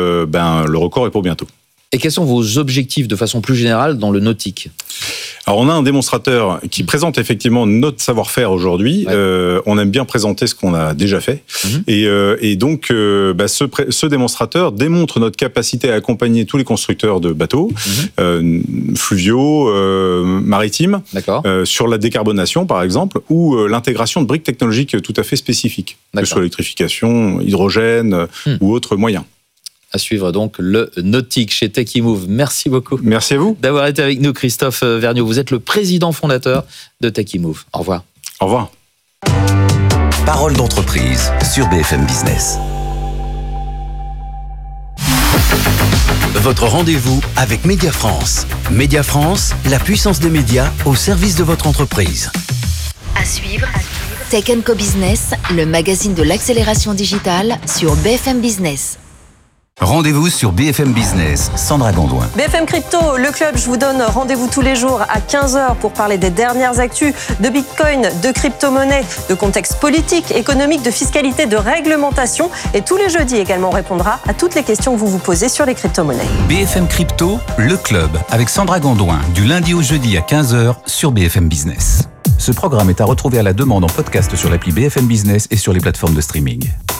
le record est pour bientôt. Et quels sont vos objectifs de façon plus générale dans le nautique ? Alors on a un démonstrateur qui présente effectivement notre savoir-faire aujourd'hui. On aime bien présenter ce qu'on a déjà fait. Et donc ce démonstrateur démontre notre capacité à accompagner tous les constructeurs de bateaux fluviaux, maritimes, sur la décarbonation par exemple, ou l'intégration de briques technologiques tout à fait spécifiques, que ce soit l'électrification, hydrogène ou autres moyens. À suivre donc le nautique chez Techimove. Merci beaucoup. Merci à vous d'avoir été avec nous, Christophe Vergniaud. Vous êtes le président fondateur de Techimove. Au revoir. Au revoir. Parole d'entreprise sur BFM Business. Votre rendez-vous avec Média France. Média France, la puissance des médias au service de votre entreprise. À suivre, Tech & Co Business, le magazine de l'accélération digitale sur BFM Business. Rendez-vous sur BFM Business, Sandra Gondouin. BFM Crypto, le club, je vous donne rendez-vous tous les jours à 15h pour parler des dernières actus de Bitcoin, de crypto-monnaie, de contexte politique, économique, de fiscalité, de réglementation. Et tous les jeudis également, on répondra à toutes les questions que vous vous posez sur les crypto-monnaies. BFM Crypto, le club, avec Sandra Gondouin, du lundi au jeudi à 15h sur BFM Business. Ce programme est à retrouver à la demande en podcast sur l'appli BFM Business et sur les plateformes de streaming.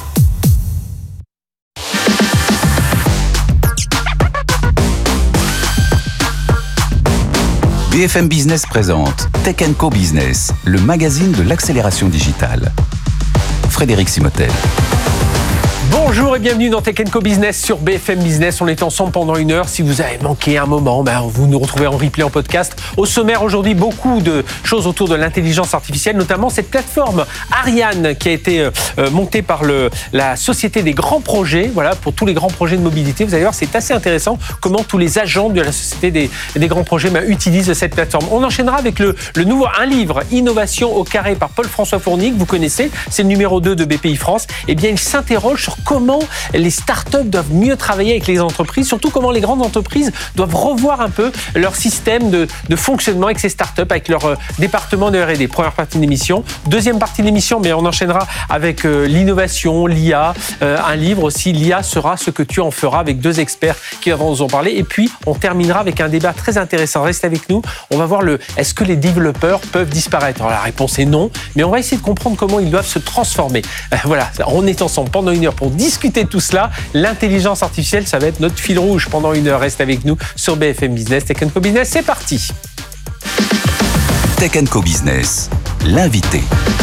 BFM Business présente Tech & Co Business, le magazine de l'accélération digitale. Frédéric Simotel. Bonjour et bienvenue dans Tech & Co Business sur BFM Business. On est ensemble pendant 1 heure. Si vous avez manqué un moment, vous nous retrouvez en replay, en podcast. Au sommaire aujourd'hui, beaucoup de choses autour de l'intelligence artificielle, notamment cette plateforme Ariane qui a été montée par la Société des grands projets, pour tous les grands projets de mobilité. Vous allez voir, c'est assez intéressant comment tous les agents de la Société des grands projets utilisent cette plateforme. On enchaînera avec le nouveau livre, Innovation au carré par Paul-François Fournier, que vous connaissez. C'est le numéro 2 de BPI France. Eh bien, il s'interroge sur comment les startups doivent mieux travailler avec les entreprises, surtout comment les grandes entreprises doivent revoir un peu leur système de fonctionnement avec ces startups, avec leur département de R&D. Première partie de l'émission. Deuxième partie de l'émission, mais on enchaînera avec l'innovation, l'IA, un livre aussi, l'IA sera ce que tu en feras, avec deux experts qui vont nous en parler. Et puis, on terminera avec un débat très intéressant. Restez avec nous. On va voir est-ce que les développeurs peuvent disparaître? Alors, la réponse est non, mais on va essayer de comprendre comment ils doivent se transformer. Voilà, on est ensemble pendant 1 heure pour discuter de tout cela. L'intelligence artificielle, ça va être notre fil rouge pendant 1 heure. Restez avec nous sur BFM Business, Tech & Co Business. C'est parti. Tech & Co Business, l'invité.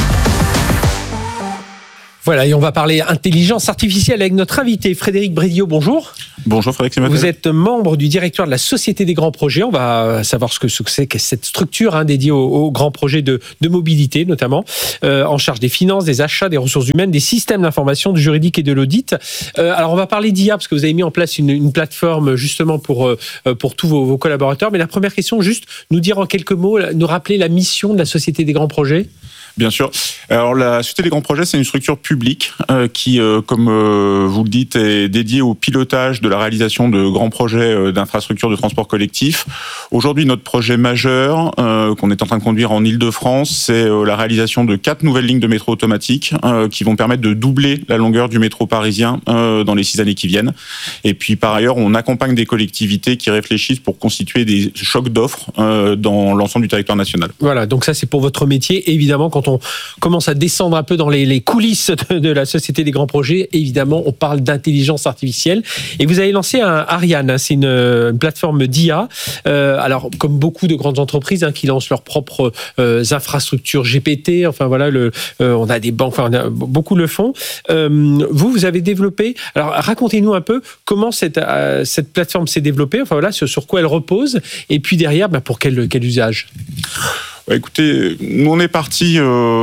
Voilà, et on va parler intelligence artificielle avec notre invité Frédéric Brédiot. Bonjour. Bonjour Frédéric Simatel. Vous êtes membre du directoire de la Société des grands projets. On va savoir ce que c'est que cette structure dédiée aux grands projets de mobilité, notamment, en charge des finances, des achats, des ressources humaines, des systèmes d'information, du juridique et de l'audit. Alors, on va parler d'IA, parce que vous avez mis en place une plateforme justement pour tous vos collaborateurs. Mais la première question, juste nous dire en quelques mots, nous rappeler la mission de la Société des grands projets. Bien sûr. Alors, la Société des grands projets, c'est une structure publique qui, comme vous le dites, est dédiée au pilotage de la réalisation de grands projets d'infrastructures de transport collectif. Aujourd'hui, notre projet majeur qu'on est en train de conduire en Île-de-France, c'est la réalisation de 4 nouvelles lignes de métro automatique qui vont permettre de doubler la longueur du métro parisien dans les 6 années qui viennent. Et puis, par ailleurs, on accompagne des collectivités qui réfléchissent pour constituer des chocs d'offres dans l'ensemble du territoire national. Voilà, donc ça, c'est pour votre métier. Évidemment, quand on commence à descendre un peu dans les coulisses de la Société des grands projets, évidemment, on parle d'intelligence artificielle. Et vous avez lancé un Ariane, c'est une plateforme d'IA. Alors, comme beaucoup de grandes entreprises qui lancent leurs propres infrastructures GPT, enfin voilà, on a des banques, enfin, beaucoup le font. Vous avez développé. Alors, racontez-nous un peu comment cette plateforme s'est développée. Enfin voilà, sur quoi elle repose. Et puis derrière, pour quel usage? Écoutez, nous on est parti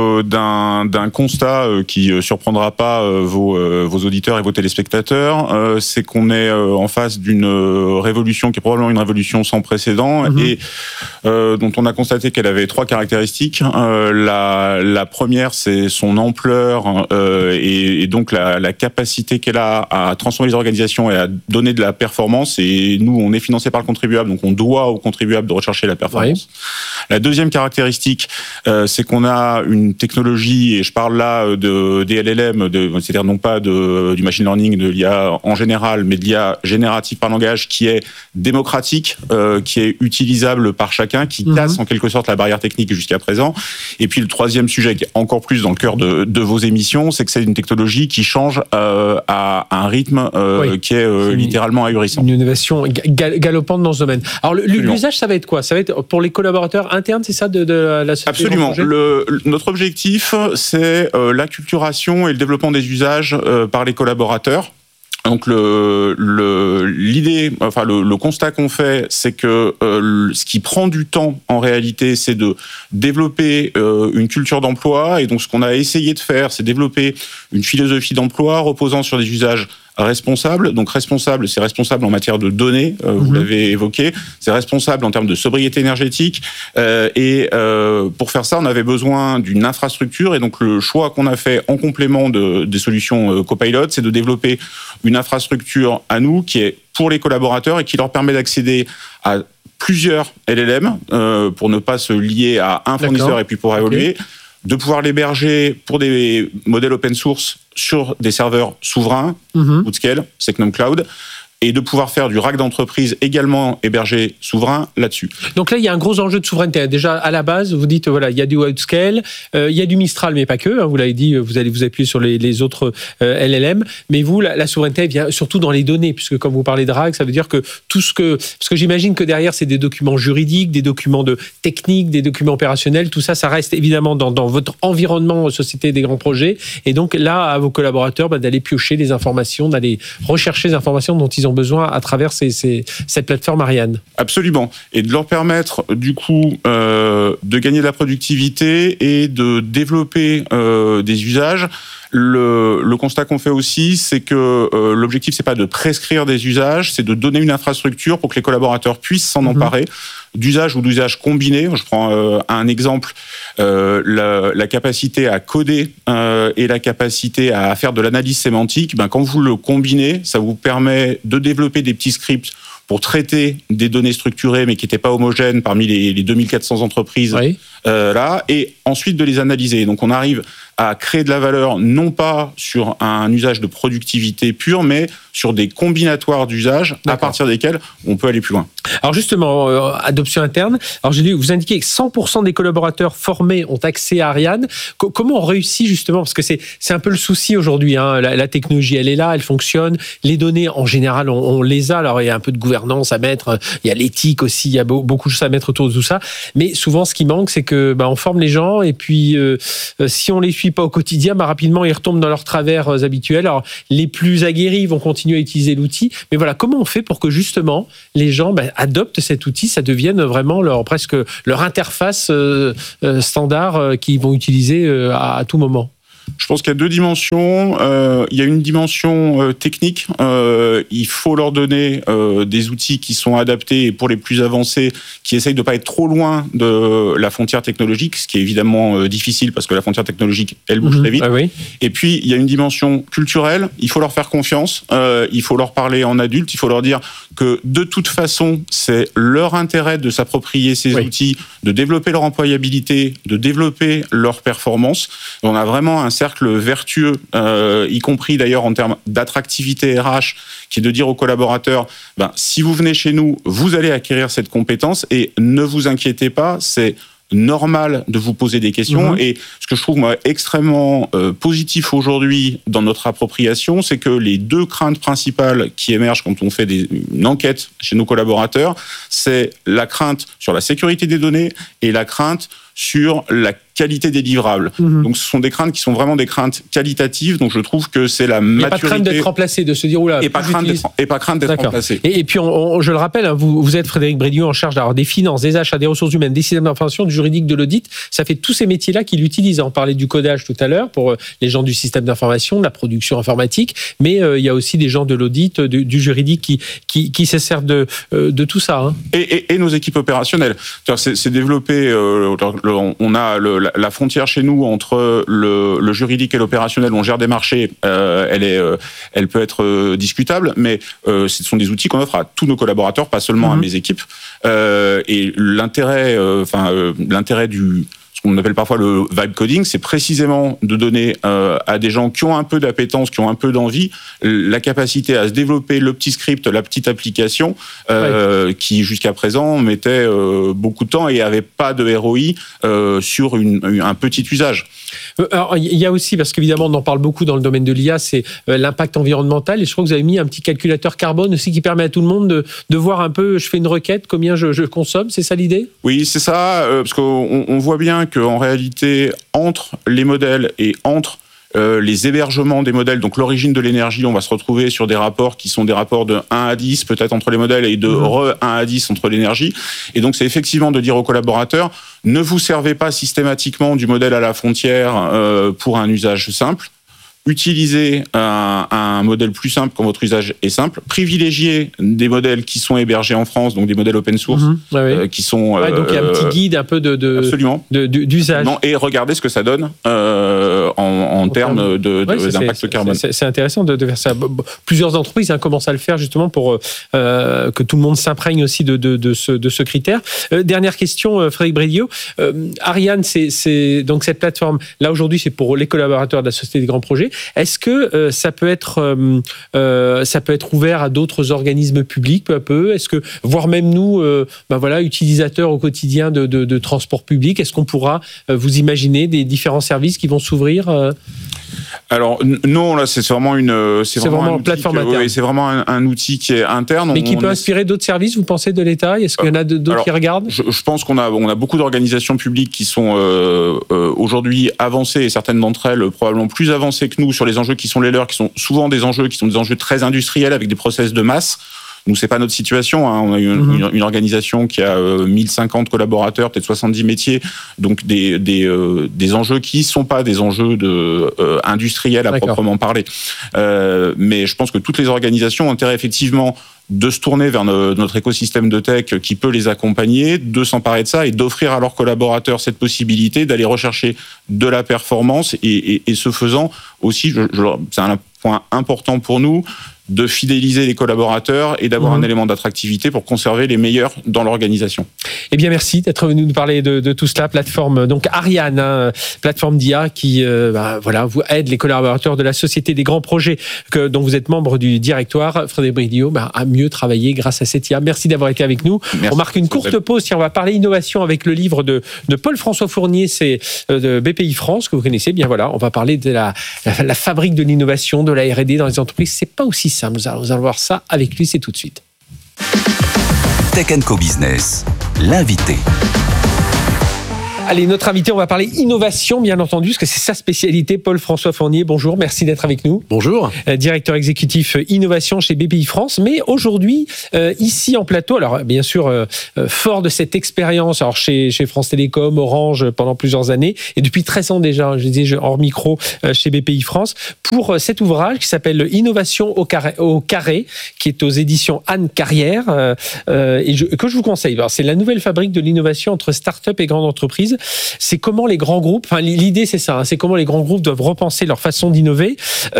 d'un constat qui surprendra pas vos auditeurs et vos téléspectateurs. C'est qu'on est en face d'une révolution qui est probablement une révolution sans précédent et dont on a constaté qu'elle avait 3 caractéristiques. La première, c'est son ampleur et donc la capacité qu'elle a à transformer les organisations et à donner de la performance. Et nous, on est financé par le contribuable, donc on doit au contribuable de rechercher la performance. Oui. La deuxième caractéristique, c'est qu'on a une technologie, et je parle là des LLM, c'est-à-dire non pas du machine learning, de l'IA en général, mais de l'IA générative par langage, qui est démocratique, qui est utilisable par chacun, qui casse en quelque sorte la barrière technique jusqu'à présent. Et puis le troisième sujet, qui est encore plus dans le cœur de vos émissions, c'est que c'est une technologie qui change à un rythme qui est littéralement ahurissant. Une innovation galopante dans ce domaine. Alors l'usage, ça va être quoi? Ça va être pour les collaborateurs internes, c'est ça, de la société? Absolument. Notre objectif, c'est l'acculturation et le développement des usages par les collaborateurs. Donc l'idée, enfin le constat qu'on fait, c'est que ce qui prend du temps en réalité, c'est de développer une culture d'emploi. Et donc ce qu'on a essayé de faire, c'est développer une philosophie d'emploi reposant sur des usages responsables. Donc responsable, c'est responsable en matière de données, vous l'avez évoqué, c'est responsable en termes de sobriété énergétique. Et pour faire ça, on avait besoin d'une infrastructure. Et donc le choix qu'on a fait en complément des solutions Copilot, c'est de développer une infrastructure à nous qui est pour les collaborateurs et qui leur permet d'accéder à plusieurs LLM pour ne pas se lier à un fournisseur et puis pour évoluer, de pouvoir l'héberger pour des modèles open source sur des serveurs souverains, Outscale, Secnum Cloud, et de pouvoir faire du rack d'entreprise également hébergé souverain là-dessus. Donc là, il y a un gros enjeu de souveraineté. Déjà, à la base, vous dites, voilà, il y a du Outscale, il y a du Mistral, mais pas que. Vous l'avez dit, vous allez vous appuyer sur les autres LLM. Mais vous, la souveraineté vient surtout dans les données, puisque quand vous parlez de rack, ça veut dire que tout ce que... Parce que j'imagine que derrière, c'est des documents juridiques, des documents de technique, des documents opérationnels. Tout ça, ça reste évidemment dans votre environnement Société des grands projets. Et donc là, à vos collaborateurs, d'aller piocher les informations, d'aller rechercher les informations dont ils ont besoin à travers cette plateforme Ariane. Absolument. Et de leur permettre, du coup, de gagner de la productivité et de développer des usages. Le constat qu'on fait aussi, c'est que l'objectif, c'est pas de prescrire des usages, c'est de donner une infrastructure pour que les collaborateurs puissent s'en emparer. d'usage ou d'usage combiné. Je prends un exemple, la capacité à coder et la capacité à faire de l'analyse sémantique. Quand vous le combinez, ça vous permet de développer des petits scripts pour traiter des données structurées mais qui n'étaient pas homogènes parmi les 2400 entreprises là, et ensuite de les analyser. Donc on arrive à créer de la valeur non pas sur un usage de productivité pure, mais sur des combinatoires d'usages à partir desquels on peut aller plus loin. Alors justement, adoption interne. Alors j'ai lu, vous indiquez que 100% des collaborateurs formés ont accès à Ariane. Comment on réussit justement, parce que c'est un peu le souci aujourd'hui, hein, la technologie elle est là, elle fonctionne, les données en général on les a, alors il y a un peu de gouvernance à mettre, il y a l'éthique aussi, il y a beaucoup de choses à mettre autour de tout ça, mais souvent ce qui manque c'est que on forme les gens et puis si on les suit pas au quotidien, rapidement ils retombent dans leurs travers habituels. Alors les plus aguerris vont continuer à utiliser l'outil, mais voilà, comment on fait pour que justement les gens adoptent cet outil, ça devienne vraiment presque leur interface standard qu'ils vont utiliser à tout moment? Je pense qu'il y a deux dimensions. Il y a une dimension technique. Il faut leur donner des outils qui sont adaptés et pour les plus avancés, qui essayent de ne pas être trop loin de la frontière technologique, ce qui est évidemment difficile parce que la frontière technologique, elle bouge très vite. Et puis, il y a une dimension culturelle. Il faut leur faire confiance. Il faut leur parler en adulte. Il faut leur dire que de toute façon, c'est leur intérêt de s'approprier ces outils, de développer leur employabilité, de développer leur performance. On a vraiment un cercle vertueux, y compris d'ailleurs en termes d'attractivité RH, qui est de dire aux collaborateurs, si vous venez chez nous, vous allez acquérir cette compétence et ne vous inquiétez pas, c'est normal de vous poser des questions. Et ce que je trouve extrêmement positif aujourd'hui dans notre appropriation, c'est que les deux craintes principales qui émergent quand on fait une enquête chez nos collaborateurs, c'est la crainte sur la sécurité des données et la crainte sur la qualité des livrables. Donc ce sont des craintes qui sont vraiment des craintes qualitatives, donc je trouve que c'est la maturité. Pas de crainte d'être remplacé, de se dire oula. Et pas crainte d'être remplacé. Et puis je le rappelle, vous êtes Frédéric Brédieu en charge des finances, des achats, des ressources humaines, des systèmes d'information, du juridique, de l'audit. Ça fait tous ces métiers-là qui l'utilisent. On parlait du codage tout à l'heure pour les gens du système d'information, de la production informatique, mais il y a aussi des gens de l'audit, du juridique qui se servent de tout ça. Hein. Et nos équipes opérationnelles. C'est développé. On a la frontière chez nous entre le juridique et l'opérationnel. On gère des marchés, elle peut être discutable, mais ce sont des outils qu'on offre à tous nos collaborateurs, pas seulement à mes équipes. Et l'intérêt du ce qu'on appelle parfois le vibe coding, c'est précisément de donner à des gens qui ont un peu d'appétence, qui ont un peu d'envie, la capacité à se développer le petit script, la petite application, qui jusqu'à présent mettait beaucoup de temps et avait pas de ROI sur un petit usage. Alors, il y a aussi, parce qu'évidemment on en parle beaucoup dans le domaine de l'IA, c'est l'impact environnemental, et je crois que vous avez mis un petit calculateur carbone aussi qui permet à tout le monde de voir un peu, je fais une requête, combien je consomme, c'est ça l'idée ? Oui, c'est ça, parce qu'on voit bien qu'en réalité, entre les modèles et entre les hébergements des modèles, donc l'origine de l'énergie, on va se retrouver sur des rapports qui sont des rapports de 1 à 10 peut-être entre les modèles et de 1 à 10 entre l'énergie. Et donc c'est effectivement de dire aux collaborateurs, ne vous servez pas systématiquement du modèle à la frontière pour un usage simple. Utilisez un modèle plus simple quand votre usage est simple. Privilégiez des modèles qui sont hébergés en France, donc des modèles open source, qui sont... donc il y a un petit guide un peu d'usage. Et regardez ce que ça donne en termes d'impact carbone. C'est intéressant de faire ça. Plusieurs entreprises commencent à le faire justement pour que tout le monde s'imprègne aussi de ce critère. Dernière question, Frédéric Brédieu. Ariane, c'est donc cette plateforme. Là aujourd'hui, c'est pour les collaborateurs de la Société des Grands Projets. Est-ce que ça peut être ouvert à d'autres organismes publics peu à peu ? Est-ce que, voire même nous, utilisateurs au quotidien de transport public, est-ce qu'on pourra vous imaginer des différents services qui vont s'ouvrir Alors non, là c'est vraiment une plateforme interne. C'est vraiment un outil qui est interne. Mais qui peut inspirer d'autres services, vous pensez, de l'État ? Est-ce qu'il y en a d'autres qui regardent ? Je pense qu'on a beaucoup d'organisations publiques qui sont aujourd'hui avancées, et certaines d'entre elles probablement plus avancées que nous sur les enjeux qui sont les leurs, qui sont souvent des enjeux très industriels avec des process de masse. Nous, c'est pas notre situation. Hein. On a une organisation qui a 1050 collaborateurs, peut-être 70 métiers, donc des enjeux qui sont pas des enjeux industriels à proprement parler. Mais je pense que toutes les organisations ont intérêt effectivement de se tourner vers notre écosystème de tech qui peut les accompagner, de s'emparer de ça et d'offrir à leurs collaborateurs cette possibilité d'aller rechercher de la performance et ce faisant aussi, c'est un point important pour nous, de fidéliser les collaborateurs et d'avoir un élément d'attractivité pour conserver les meilleurs dans l'organisation. Eh bien, merci d'être venu nous parler de tout cela. Plateforme donc Ariane, plateforme d'IA qui vous aide les collaborateurs de la Société des grands projets dont vous êtes membre du directoire, Frédéric Bridiot, à mieux travailler grâce à cette IA. Merci d'avoir été avec nous. Merci. On marque une courte pause. Tiens, on va parler innovation avec le livre de Paul-François Fournier, c'est de BPI France que vous connaissez. Bien voilà, on va parler de la fabrique de l'innovation, de la R&D dans les entreprises. C'est pas aussi simple. Nous allons voir ça avec lui, c'est tout de suite. Tech Co Business, l'invité. Allez, notre invité, on va parler innovation, bien entendu, parce que c'est sa spécialité. Paul-François Fournier, bonjour, merci d'être avec nous. Bonjour. Directeur exécutif innovation chez BPI France. Mais aujourd'hui, ici en plateau, alors bien sûr, fort de cette expérience, alors chez France Télécom, Orange, pendant plusieurs années, et depuis 13 ans déjà, je disais hors micro, chez BPI France, pour cet ouvrage qui s'appelle Innovation au carré, qui est aux éditions Anne Carrière, que je vous conseille. Alors, c'est la nouvelle fabrique de l'innovation entre start-up et grandes entreprises. C'est comment les grands groupes, enfin l'idée c'est ça, c'est comment les grands groupes doivent repenser leur façon d'innover.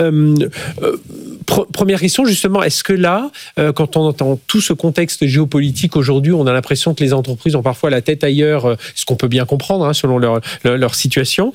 Première question justement, est-ce que là, quand on entend tout ce contexte géopolitique aujourd'hui, on a l'impression que les entreprises ont parfois la tête ailleurs, ce qu'on peut bien comprendre selon leur situation.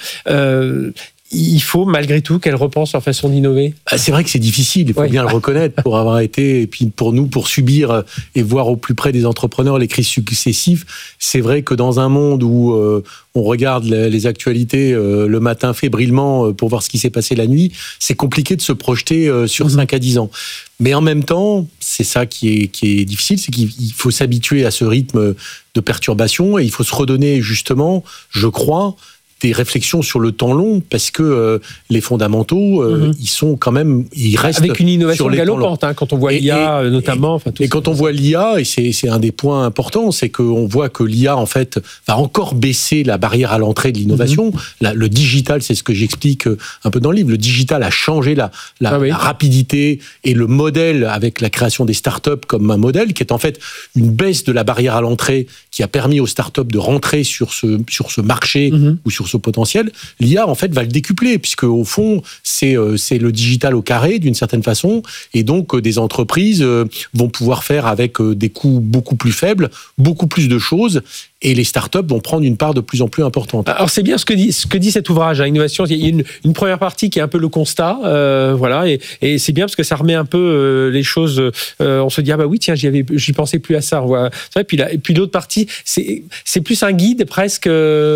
Il faut malgré tout qu'elles repensent leur façon d'innover. C'est vrai que c'est difficile, il faut bien le reconnaître, pour avoir été, et puis pour nous, pour subir et voir au plus près des entrepreneurs les crises successives. C'est vrai que dans un monde où on regarde les actualités le matin fébrilement pour voir ce qui s'est passé la nuit, c'est compliqué de se projeter sur 5 à 10 ans. Mais en même temps, c'est ça qui est difficile, c'est qu'il faut s'habituer à ce rythme de perturbation et il faut se redonner justement, je crois, des réflexions sur le temps long, parce que les fondamentaux, ils sont quand même, ils restent avec une innovation sur les galopante, quand on voit l'IA notamment. Et quand on voit l'IA, et c'est un des points importants, c'est qu'on voit que l'IA en fait va encore baisser la barrière à l'entrée de l'innovation. Le digital, c'est ce que j'explique un peu dans le livre. Le digital a changé la rapidité et le modèle avec la création des startups comme un modèle qui est en fait une baisse de la barrière à l'entrée qui a permis aux startups de rentrer sur ce marché ou sur ce potentiel. L'IA, en fait, va le décupler, puisque au fond, c'est le digital au carré, d'une certaine façon, et donc des entreprises vont pouvoir faire avec des coûts beaucoup plus faibles, beaucoup plus de choses, et les startups vont prendre une part de plus en plus importante. Alors c'est bien ce que dit cet ouvrage, Innovation. Il y a une première partie qui est un peu le constat, et c'est bien parce que ça remet un peu les choses. On se dit ah bah oui tiens j'y pensais plus à ça. Voilà. Et puis l'autre partie c'est plus un guide presque.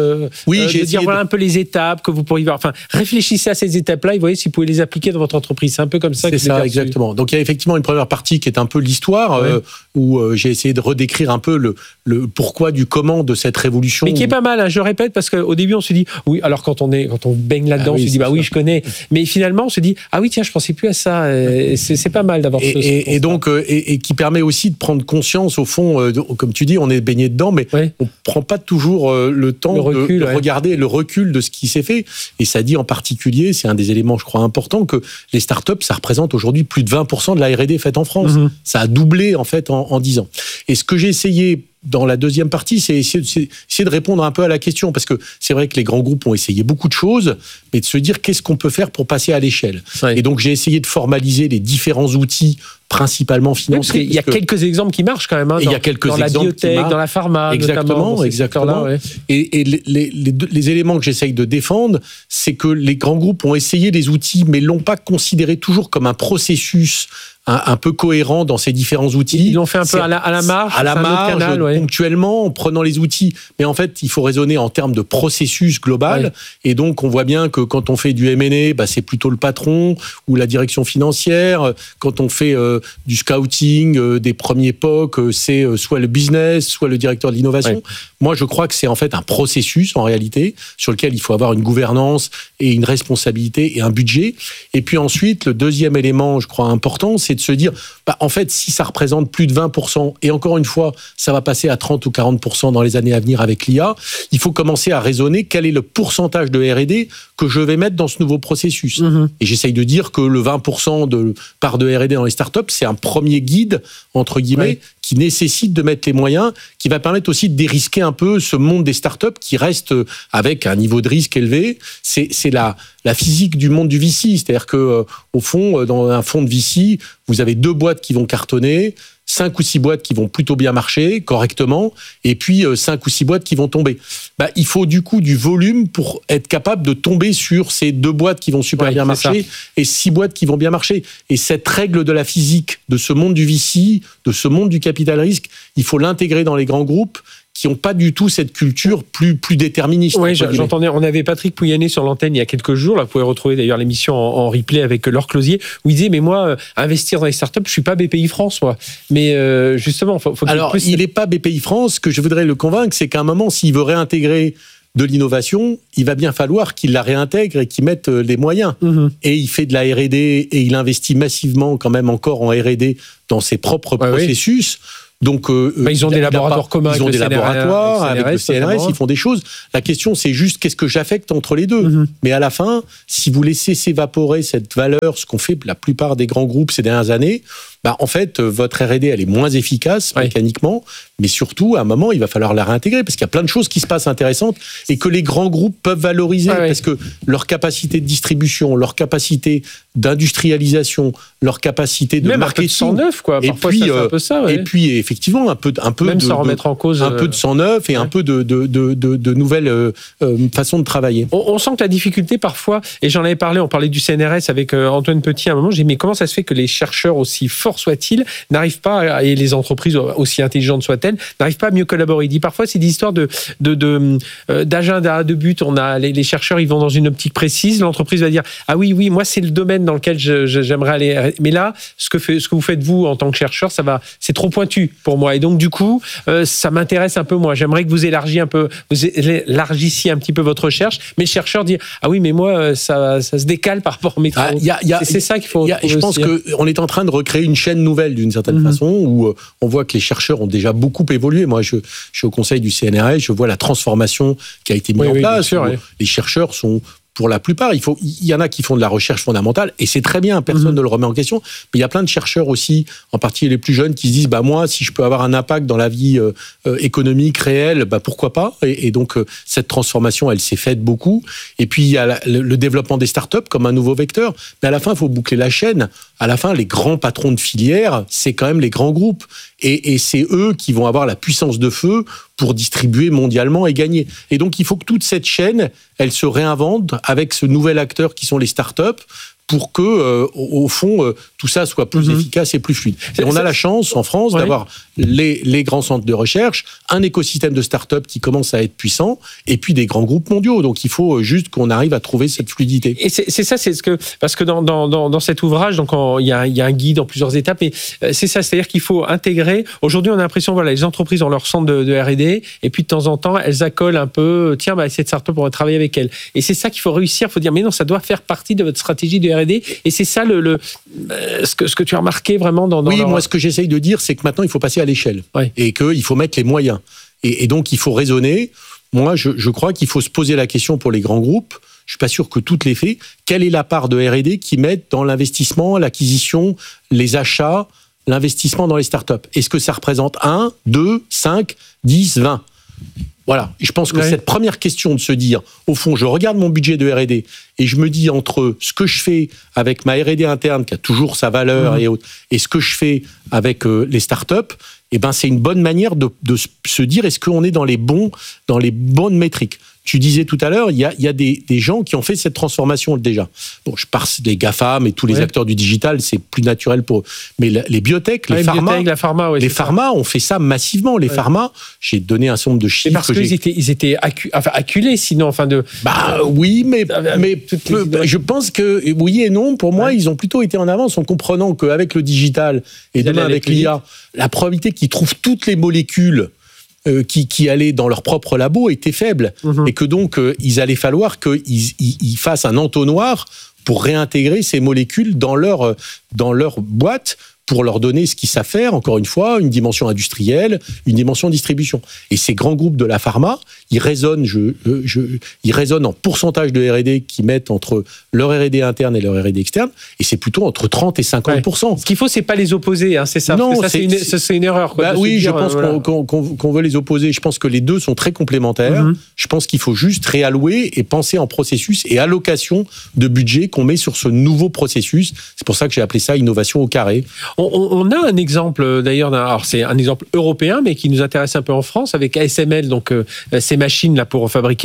De dire voilà un peu les étapes que vous pourriez voir. Enfin réfléchissez à ces étapes-là et voyez si vous pouvez les appliquer dans votre entreprise. C'est un peu comme ça. C'est ça exactement. Donc il y a effectivement une première partie qui est un peu l'histoire où j'ai essayé de redécrire un peu le pourquoi du comment de cette révolution. Mais qui est pas mal, je répète, parce qu'au début on se dit, oui, alors quand on baigne là-dedans, on se dit, bah oui, je connais. Mais finalement, on se dit, ah oui, tiens, je pensais plus à ça. C'est pas mal d'avoir ce et donc, qui permet aussi de prendre conscience, au fond, comme tu dis, on est baigné dedans, mais on prend pas toujours le temps de regarder le recul de ce qui s'est fait. Et ça dit en particulier, c'est un des éléments, je crois, importants, que les startups, ça représente aujourd'hui plus de 20% de la R&D faite en France. Ça a doublé, en fait, en 10 ans. Et ce que j'ai essayé dans la deuxième partie, c'est essayer de répondre un peu à la question, parce que c'est vrai que les grands groupes ont essayé beaucoup de choses, mais de se dire qu'est-ce qu'on peut faire pour passer à l'échelle. Et donc j'ai essayé de formaliser les différents outils, principalement financiers. Il y a quelques exemples qui marchent quand même, il y a quelques dans la biotech, dans la pharma, exactement. Et les éléments que j'essaye de défendre, c'est que les grands groupes ont essayé des outils, mais l'ont pas considéré toujours comme un processus un peu cohérent dans ces différents outils. Ils l'ont fait un peu à la marge, ponctuellement, en prenant les outils. Mais en fait, il faut raisonner en termes de processus global. Et donc, on voit bien que quand on fait du M&A, c'est plutôt le patron ou la direction financière. Quand on fait du scouting, des premiers POC, c'est soit le business, soit le directeur de l'innovation. Moi, je crois que c'est en fait un processus, en réalité, sur lequel il faut avoir une gouvernance et une responsabilité et un budget. Et puis ensuite, le deuxième élément, je crois, important, c'est de se dire, en fait, si ça représente plus de 20%, et encore une fois, ça va passer à 30 ou 40% dans les années à venir avec l'IA, il faut commencer à raisonner quel est le pourcentage de R&D que je vais mettre dans ce nouveau processus. Et j'essaye de dire que le 20% de part de R&D dans les startups, c'est un premier guide, entre guillemets, qui nécessite de mettre les moyens, qui va permettre aussi de dérisquer un peu ce monde des startups qui reste avec un niveau de risque élevé. C'est la physique du monde du VC. C'est-à-dire que, au fond, dans un fonds de VC, vous avez 2 boîtes qui vont cartonner, 5 ou 6 boîtes qui vont plutôt bien marcher, correctement, et puis 5 ou 6 boîtes qui vont tomber. Il faut du coup du volume pour être capable de tomber sur ces 2 boîtes qui vont super bien marcher et 6 boîtes qui vont bien marcher. Et cette règle de la physique, de ce monde du VC, de ce monde du capital risque, il faut l'intégrer dans les grands groupes qui n'ont pas du tout cette culture plus déterministe. Oui, j'entendais. On avait Patrick Pouyanné sur l'antenne il y a quelques jours. Là, vous pouvez retrouver d'ailleurs l'émission en replay avec Laure Closier, où il disait, mais moi, investir dans les startups, je suis pas BPI France, moi. Mais justement, faut alors, il n'est pas BPI France. Ce que je voudrais le convaincre, c'est qu'à un moment, s'il veut réintégrer de l'innovation, il va bien falloir qu'il la réintègre et qu'il mette les moyens. Et il fait de la R&D et il investit massivement quand même encore en R&D dans ses propres processus. Donc, ils ont des laboratoires communs. Ils ont des laboratoires avec le CNRS, ils font des choses. La question, c'est juste qu'est-ce que j'affecte entre les deux. Mais à la fin, si vous laissez s'évaporer cette valeur, ce qu'ont fait la plupart des grands groupes ces dernières années, en fait, votre R&D, elle est moins efficace mécaniquement, mais surtout, à un moment, il va falloir la réintégrer parce qu'il y a plein de choses qui se passent intéressantes et que les grands groupes peuvent valoriser parce que leur capacité de distribution, leur capacité d'industrialisation, leur capacité de même marketing, un peu de sang neuf, quoi. Parfois, ça fait un peu ça. Et puis, effectivement, un peu même de sans remettre en cause, un peu de sang neuf et un peu de nouvelles façons de travailler. On sent que la difficulté parfois, et j'en avais parlé, on parlait du CNRS avec Antoine Petit à un moment. J'ai dit mais comment ça se fait que les chercheurs aussi forts soient-ils n'arrivent pas, et les entreprises aussi intelligentes soient-elles, n'arrivent pas à mieux collaborer. Il dit parfois c'est des histoires d'agenda, de but. On a les chercheurs, ils vont dans une optique précise. L'entreprise va dire ah oui moi c'est le domaine dans lequel j'aimerais aller. Mais là ce que vous faites vous en tant que chercheur, c'est trop pointu pour moi. Et donc du coup ça m'intéresse un peu moi. J'aimerais que vous élargissiez un petit peu votre recherche. Mais le chercheur dit ah oui mais moi ça se décale par rapport à mes travaux. C'est ça qu'il faut. Je pense qu'on est en train de recréer une chaîne nouvelle d'une certaine façon où on voit que les chercheurs ont déjà beaucoup évolué. Moi, je suis au conseil du CNRS, je vois la transformation qui a été mise en place. Sûr, les chercheurs sont, pour la plupart, il y en a qui font de la recherche fondamentale et c'est très bien, personne ne le remet en question. Mais il y a plein de chercheurs aussi, en particulier les plus jeunes, qui se disent moi, si je peux avoir un impact dans la vie économique réelle, pourquoi pas. Et donc cette transformation, elle s'est faite beaucoup. Et puis il y a le développement des startups comme un nouveau vecteur. Mais à la fin, il faut boucler la chaîne. À la fin, les grands patrons de filière, c'est quand même les grands groupes. Et c'est eux qui vont avoir la puissance de feu pour distribuer mondialement et gagner. Et donc, il faut que toute cette chaîne, elle se réinvente avec ce nouvel acteur qui sont les startups pour que, au fond, tout ça soit plus efficace et plus fluide. Et on a la chance, en France, d'avoir les grands centres de recherche, un écosystème de start-up qui commence à être puissant, et puis des grands groupes mondiaux. Donc, il faut juste qu'on arrive à trouver cette fluidité. Et c'est ça, parce que dans cet ouvrage, donc il y a un guide en plusieurs étapes, et c'est ça, c'est-à-dire qu'il faut intégrer. Aujourd'hui, on a l'impression, les entreprises ont leur centre de R&D, et puis de temps en temps, elles accolent un peu, tiens, cette start-up, on va travailler avec elle. Et c'est ça qu'il faut réussir. Il faut dire, mais non, ça doit faire partie de votre stratégie de R&D. Et c'est ça ce que tu as remarqué vraiment dans moi, ce que j'essaye de dire, c'est que maintenant, il faut passer à l'échelle. Et qu'il faut mettre les moyens. Et donc, il faut raisonner. Moi, je crois qu'il faut se poser la question pour les grands groupes. Je suis pas sûr que toutes les fait. Quelle est la part de R&D qu'ils mettent dans l'investissement, l'acquisition, les achats, l'investissement dans les startups? Est-ce que ça représente 1, 2, 5, 10, 20? Voilà. Et je pense que cette première question de se dire, au fond, je regarde mon budget de R&D et je me dis entre ce que je fais avec ma R&D interne, qui a toujours sa valeur et autres, et ce que je fais avec les startups, c'est une bonne manière de se dire, est-ce qu'on est dans les bonnes métriques? Tu disais tout à l'heure, il y a des gens qui ont fait cette transformation déjà. Bon, je parle des GAFAM et tous les acteurs du digital, c'est plus naturel pour eux. Mais les biotech, les pharma ont fait ça massivement. Les pharma, j'ai donné un certain nombre de chiffres. Mais parce qu'ils étaient acculés, sinon, oui, mais je pense que oui et non. Pour moi, ils ont plutôt été en avance en comprenant qu'avec le digital et demain avec l'IA, la probabilité qu'ils trouvent toutes les molécules qui allaient dans leur propre labo étaient faibles. Et que donc, il allait falloir qu'ils fassent un entonnoir pour réintégrer ces molécules dans leur boîte, pour leur donner ce qu'ils savent faire, encore une fois, une dimension industrielle, une dimension distribution. Et ces grands groupes de la pharma, ils raisonnent en pourcentage de R&D qu'ils mettent entre leur R&D interne et leur R&D externe, et c'est plutôt entre 30 et 50%. Ce qu'il faut, c'est pas les opposer, hein, c'est ça. Non, c'est une erreur. Quoi, oui, je pense qu'on veut les opposer. Je pense que les deux sont très complémentaires. Je pense qu'il faut juste réallouer et penser en processus et allocation de budget qu'on met sur ce nouveau processus. C'est pour ça que j'ai appelé ça innovation au carré. On a un exemple d'ailleurs, alors c'est un exemple européen, mais qui nous intéresse un peu en France, avec ASML, donc ces machines là pour fabriquer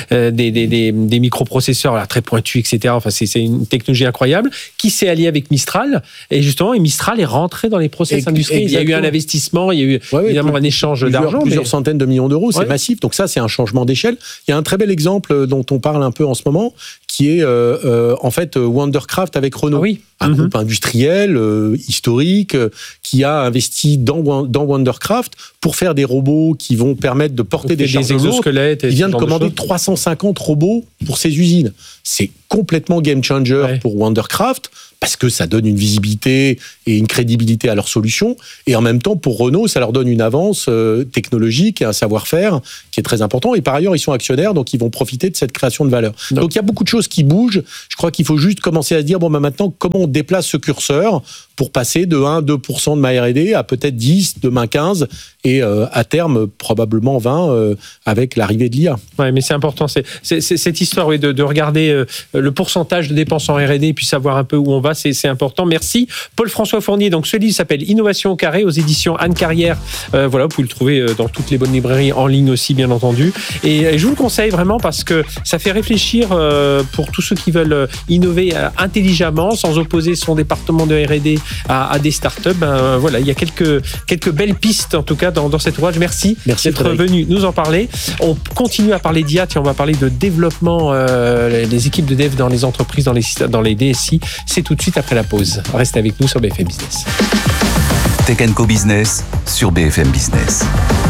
des microprocesseurs là, très pointus, etc. Enfin, c'est une technologie incroyable qui s'est alliée avec Mistral, et justement, Mistral est rentré dans les process industriels. Il y a eu un investissement, il y a eu évidemment un échange d'argent. Plusieurs centaines de millions d'euros, c'est massif. Donc ça, c'est un changement d'échelle. Il y a un très bel exemple dont on parle un peu en ce moment, qui est en fait Wondercraft avec Renault. Un groupe industriel, historique, qui a investi dans Wondercraft pour faire des robots qui vont permettre de porter des charges exosquelettes. Il vient de commander 350 robots pour ses usines. C'est complètement game changer pour Wondercraft, parce que ça donne une visibilité et une crédibilité à leur solution. Et en même temps, pour Renault, ça leur donne une avance technologique et un savoir-faire qui est très important. Et par ailleurs, ils sont actionnaires, donc ils vont profiter de cette création de valeur. Donc il y a beaucoup de choses qui bougent. Je crois qu'il faut juste commencer à se dire, bon, maintenant, comment on déplace ce curseur pour passer de 1-2% de ma R&D à peut-être 10, demain 15, et à terme, probablement 20 avec l'arrivée de l'IA. Oui, mais c'est important. C'est cette histoire de regarder le pourcentage de dépenses en R&D et puis savoir un peu où on va, c'est important. Merci. Paul-François Fournier, donc ce livre s'appelle Innovation au carré aux éditions Anne Carrière. Voilà, vous pouvez le trouver dans toutes les bonnes librairies, en ligne aussi, bien entendu. Et je vous le conseille vraiment parce que ça fait réfléchir pour tous ceux qui veulent innover intelligemment, sans opposer son département de R&D à des startups. Voilà, il y a quelques belles pistes, en tout cas, dans cet ouvrage. Merci d'être venu nous en parler. On continue à parler d'IA. Tiens, on va parler de développement, les équipes de dev dans les entreprises, dans les DSI. C'est tout de suite après la pause. Restez avec nous sur BFM Business. Tech Co Business sur BFM Business.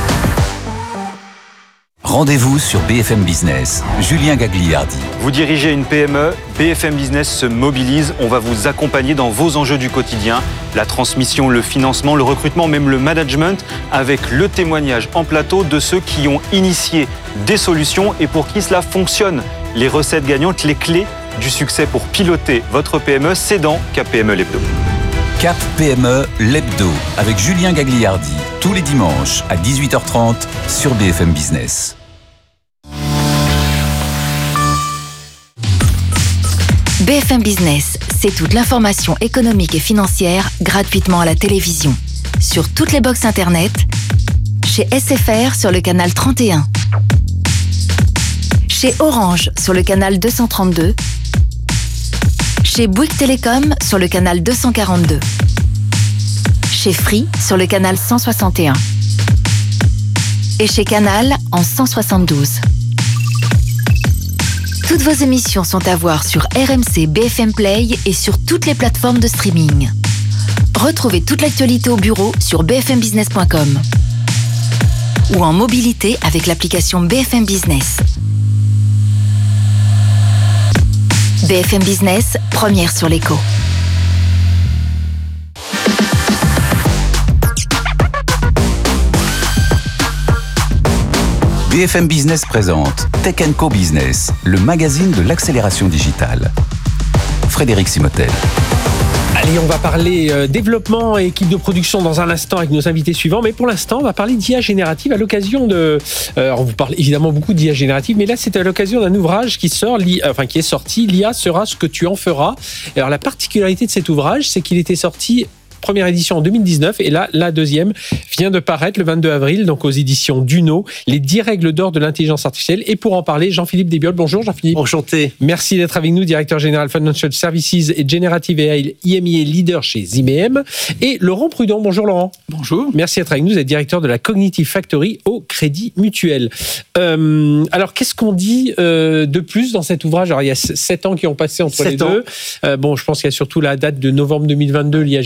Rendez-vous sur BFM Business. Julien Gagliardi. Vous dirigez une PME, BFM Business se mobilise. On va vous accompagner dans vos enjeux du quotidien. La transmission, le financement, le recrutement, même le management, avec le témoignage en plateau de ceux qui ont initié des solutions et pour qui cela fonctionne. Les recettes gagnantes, les clés du succès pour piloter votre PME, c'est dans Cap PME l'Hebdo. Cap PME l'Hebdo avec Julien Gagliardi, tous les dimanches à 18h30 sur BFM Business. BFM Business, c'est toute l'information économique et financière gratuitement à la télévision. Sur toutes les box internet, chez SFR sur le canal 31, chez Orange sur le canal 232, chez Bouygues Télécom sur le canal 242, chez Free sur le canal 161 et chez Canal en 172. Toutes vos émissions sont à voir sur RMC BFM Play et sur toutes les plateformes de streaming. Retrouvez toute l'actualité au bureau sur bfmbusiness.com ou en mobilité avec l'application BFM Business. BFM Business, première sur l'écho. BFM Business présente Tech Co Business, le magazine de l'accélération digitale. Frédéric Simotel. Allez, on va parler développement et équipe de production dans un instant avec nos invités suivants. Mais pour l'instant, on va parler d'IA générative à l'occasion de... Alors, on vous parle évidemment beaucoup d'IA générative, mais là, c'est à l'occasion d'un ouvrage qui est sorti. L'IA sera ce que tu en feras. Alors, la particularité de cet ouvrage, c'est qu'il était sorti... Première édition en 2019 et là, la deuxième vient de paraître le 22 avril, donc aux éditions Duno, les 10 règles d'or de l'intelligence artificielle. Et pour en parler, Jean-Philippe Desbioles. Bonjour Jean-Philippe. Enchanté. Merci d'être avec nous, directeur général Financial Services et Generative AI IMEA Leader chez IBM. Et Laurent Prudon. Bonjour Laurent. Bonjour. Merci d'être avec nous, vous êtes directeur de la Cognitive Factory au Crédit Mutuel. Alors, qu'est-ce qu'on dit de plus dans cet ouvrage? Alors, il y a 7 ans qui ont passé entre les deux. Bon, je pense qu'il y a surtout la date de novembre 2022, l'IA générative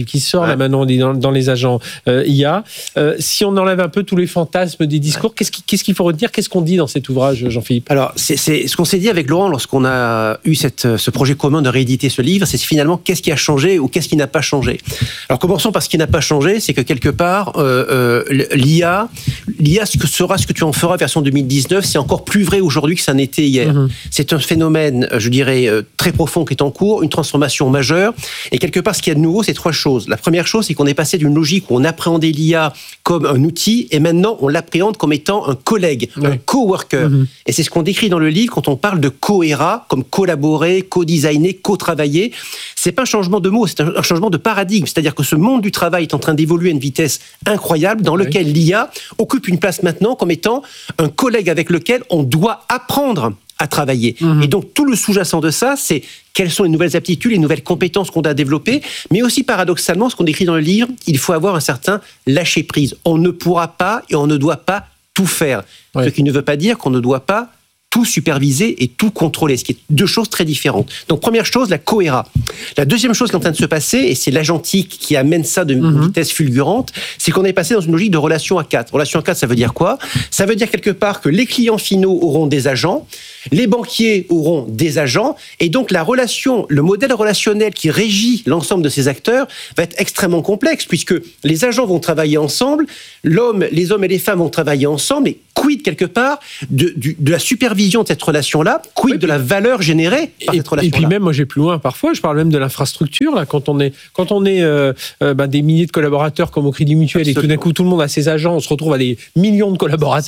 qui sort là maintenant dans les agents IA. Si on enlève un peu tous les fantasmes des discours, qu'est-ce qu'il faut retenir? Qu'est-ce qu'on dit dans cet ouvrage, Jean-Philippe? Alors, c'est ce qu'on s'est dit avec Laurent lorsqu'on a eu ce projet commun de rééditer ce livre, c'est finalement qu'est-ce qui a changé ou qu'est-ce qui n'a pas changé. Alors, commençons par ce qui n'a pas changé, c'est que quelque part, l'IA, ce que tu en feras version 2019, c'est encore plus vrai aujourd'hui que ça n'était hier. C'est un phénomène, je dirais, très profond qui est en cours, une transformation majeure. Et quelque part, ce qu'il y a de nouveau, c'est trois choses. La première chose, c'est qu'on est passé d'une logique où on appréhendait l'IA comme un outil, et maintenant, on l'appréhende comme étant un collègue, un coworker. Et c'est ce qu'on décrit dans le livre quand on parle de co-ERA, comme collaborer, co-designer, co-travailler. C'est pas un changement de mots, c'est un changement de paradigme. C'est-à-dire que ce monde du travail est en train d'évoluer à une vitesse incroyable, dans lequel l'IA occupe une place maintenant comme étant un collègue avec lequel on doit apprendre à travailler. Et donc, tout le sous-jacent de ça, c'est quelles sont les nouvelles aptitudes, les nouvelles compétences qu'on doit développer, mais aussi, paradoxalement, ce qu'on décrit dans le livre, il faut avoir un certain lâcher-prise. On ne pourra pas et on ne doit pas tout faire. Ce qui ne veut pas dire qu'on ne doit pas tout superviser et tout contrôler, ce qui est deux choses très différentes. Donc, première chose, la co-ERA. La deuxième chose qui est en train de se passer, et c'est l'agentique qui amène ça d'une vitesse fulgurante, c'est qu'on est passé dans une logique de relation à 4. Relation à 4, ça veut dire quoi? Ça veut dire quelque part que les clients finaux auront des agents, les banquiers auront des agents, et donc la relation, le modèle relationnel qui régit l'ensemble de ces acteurs va être extrêmement complexe, puisque les agents vont travailler ensemble, les hommes et les femmes vont travailler ensemble, et quid quelque part de la supervision de cette relation-là, quid de la valeur générée par cette relation-là. Et puis même, moi j'ai plus loin parfois, je parle même de l'infrastructure, là, quand on est des milliers de collaborateurs comme au Crédit Mutuel. Absolument. Et tout d'un coup tout le monde a ses agents, on se retrouve à des millions de collaborateurs.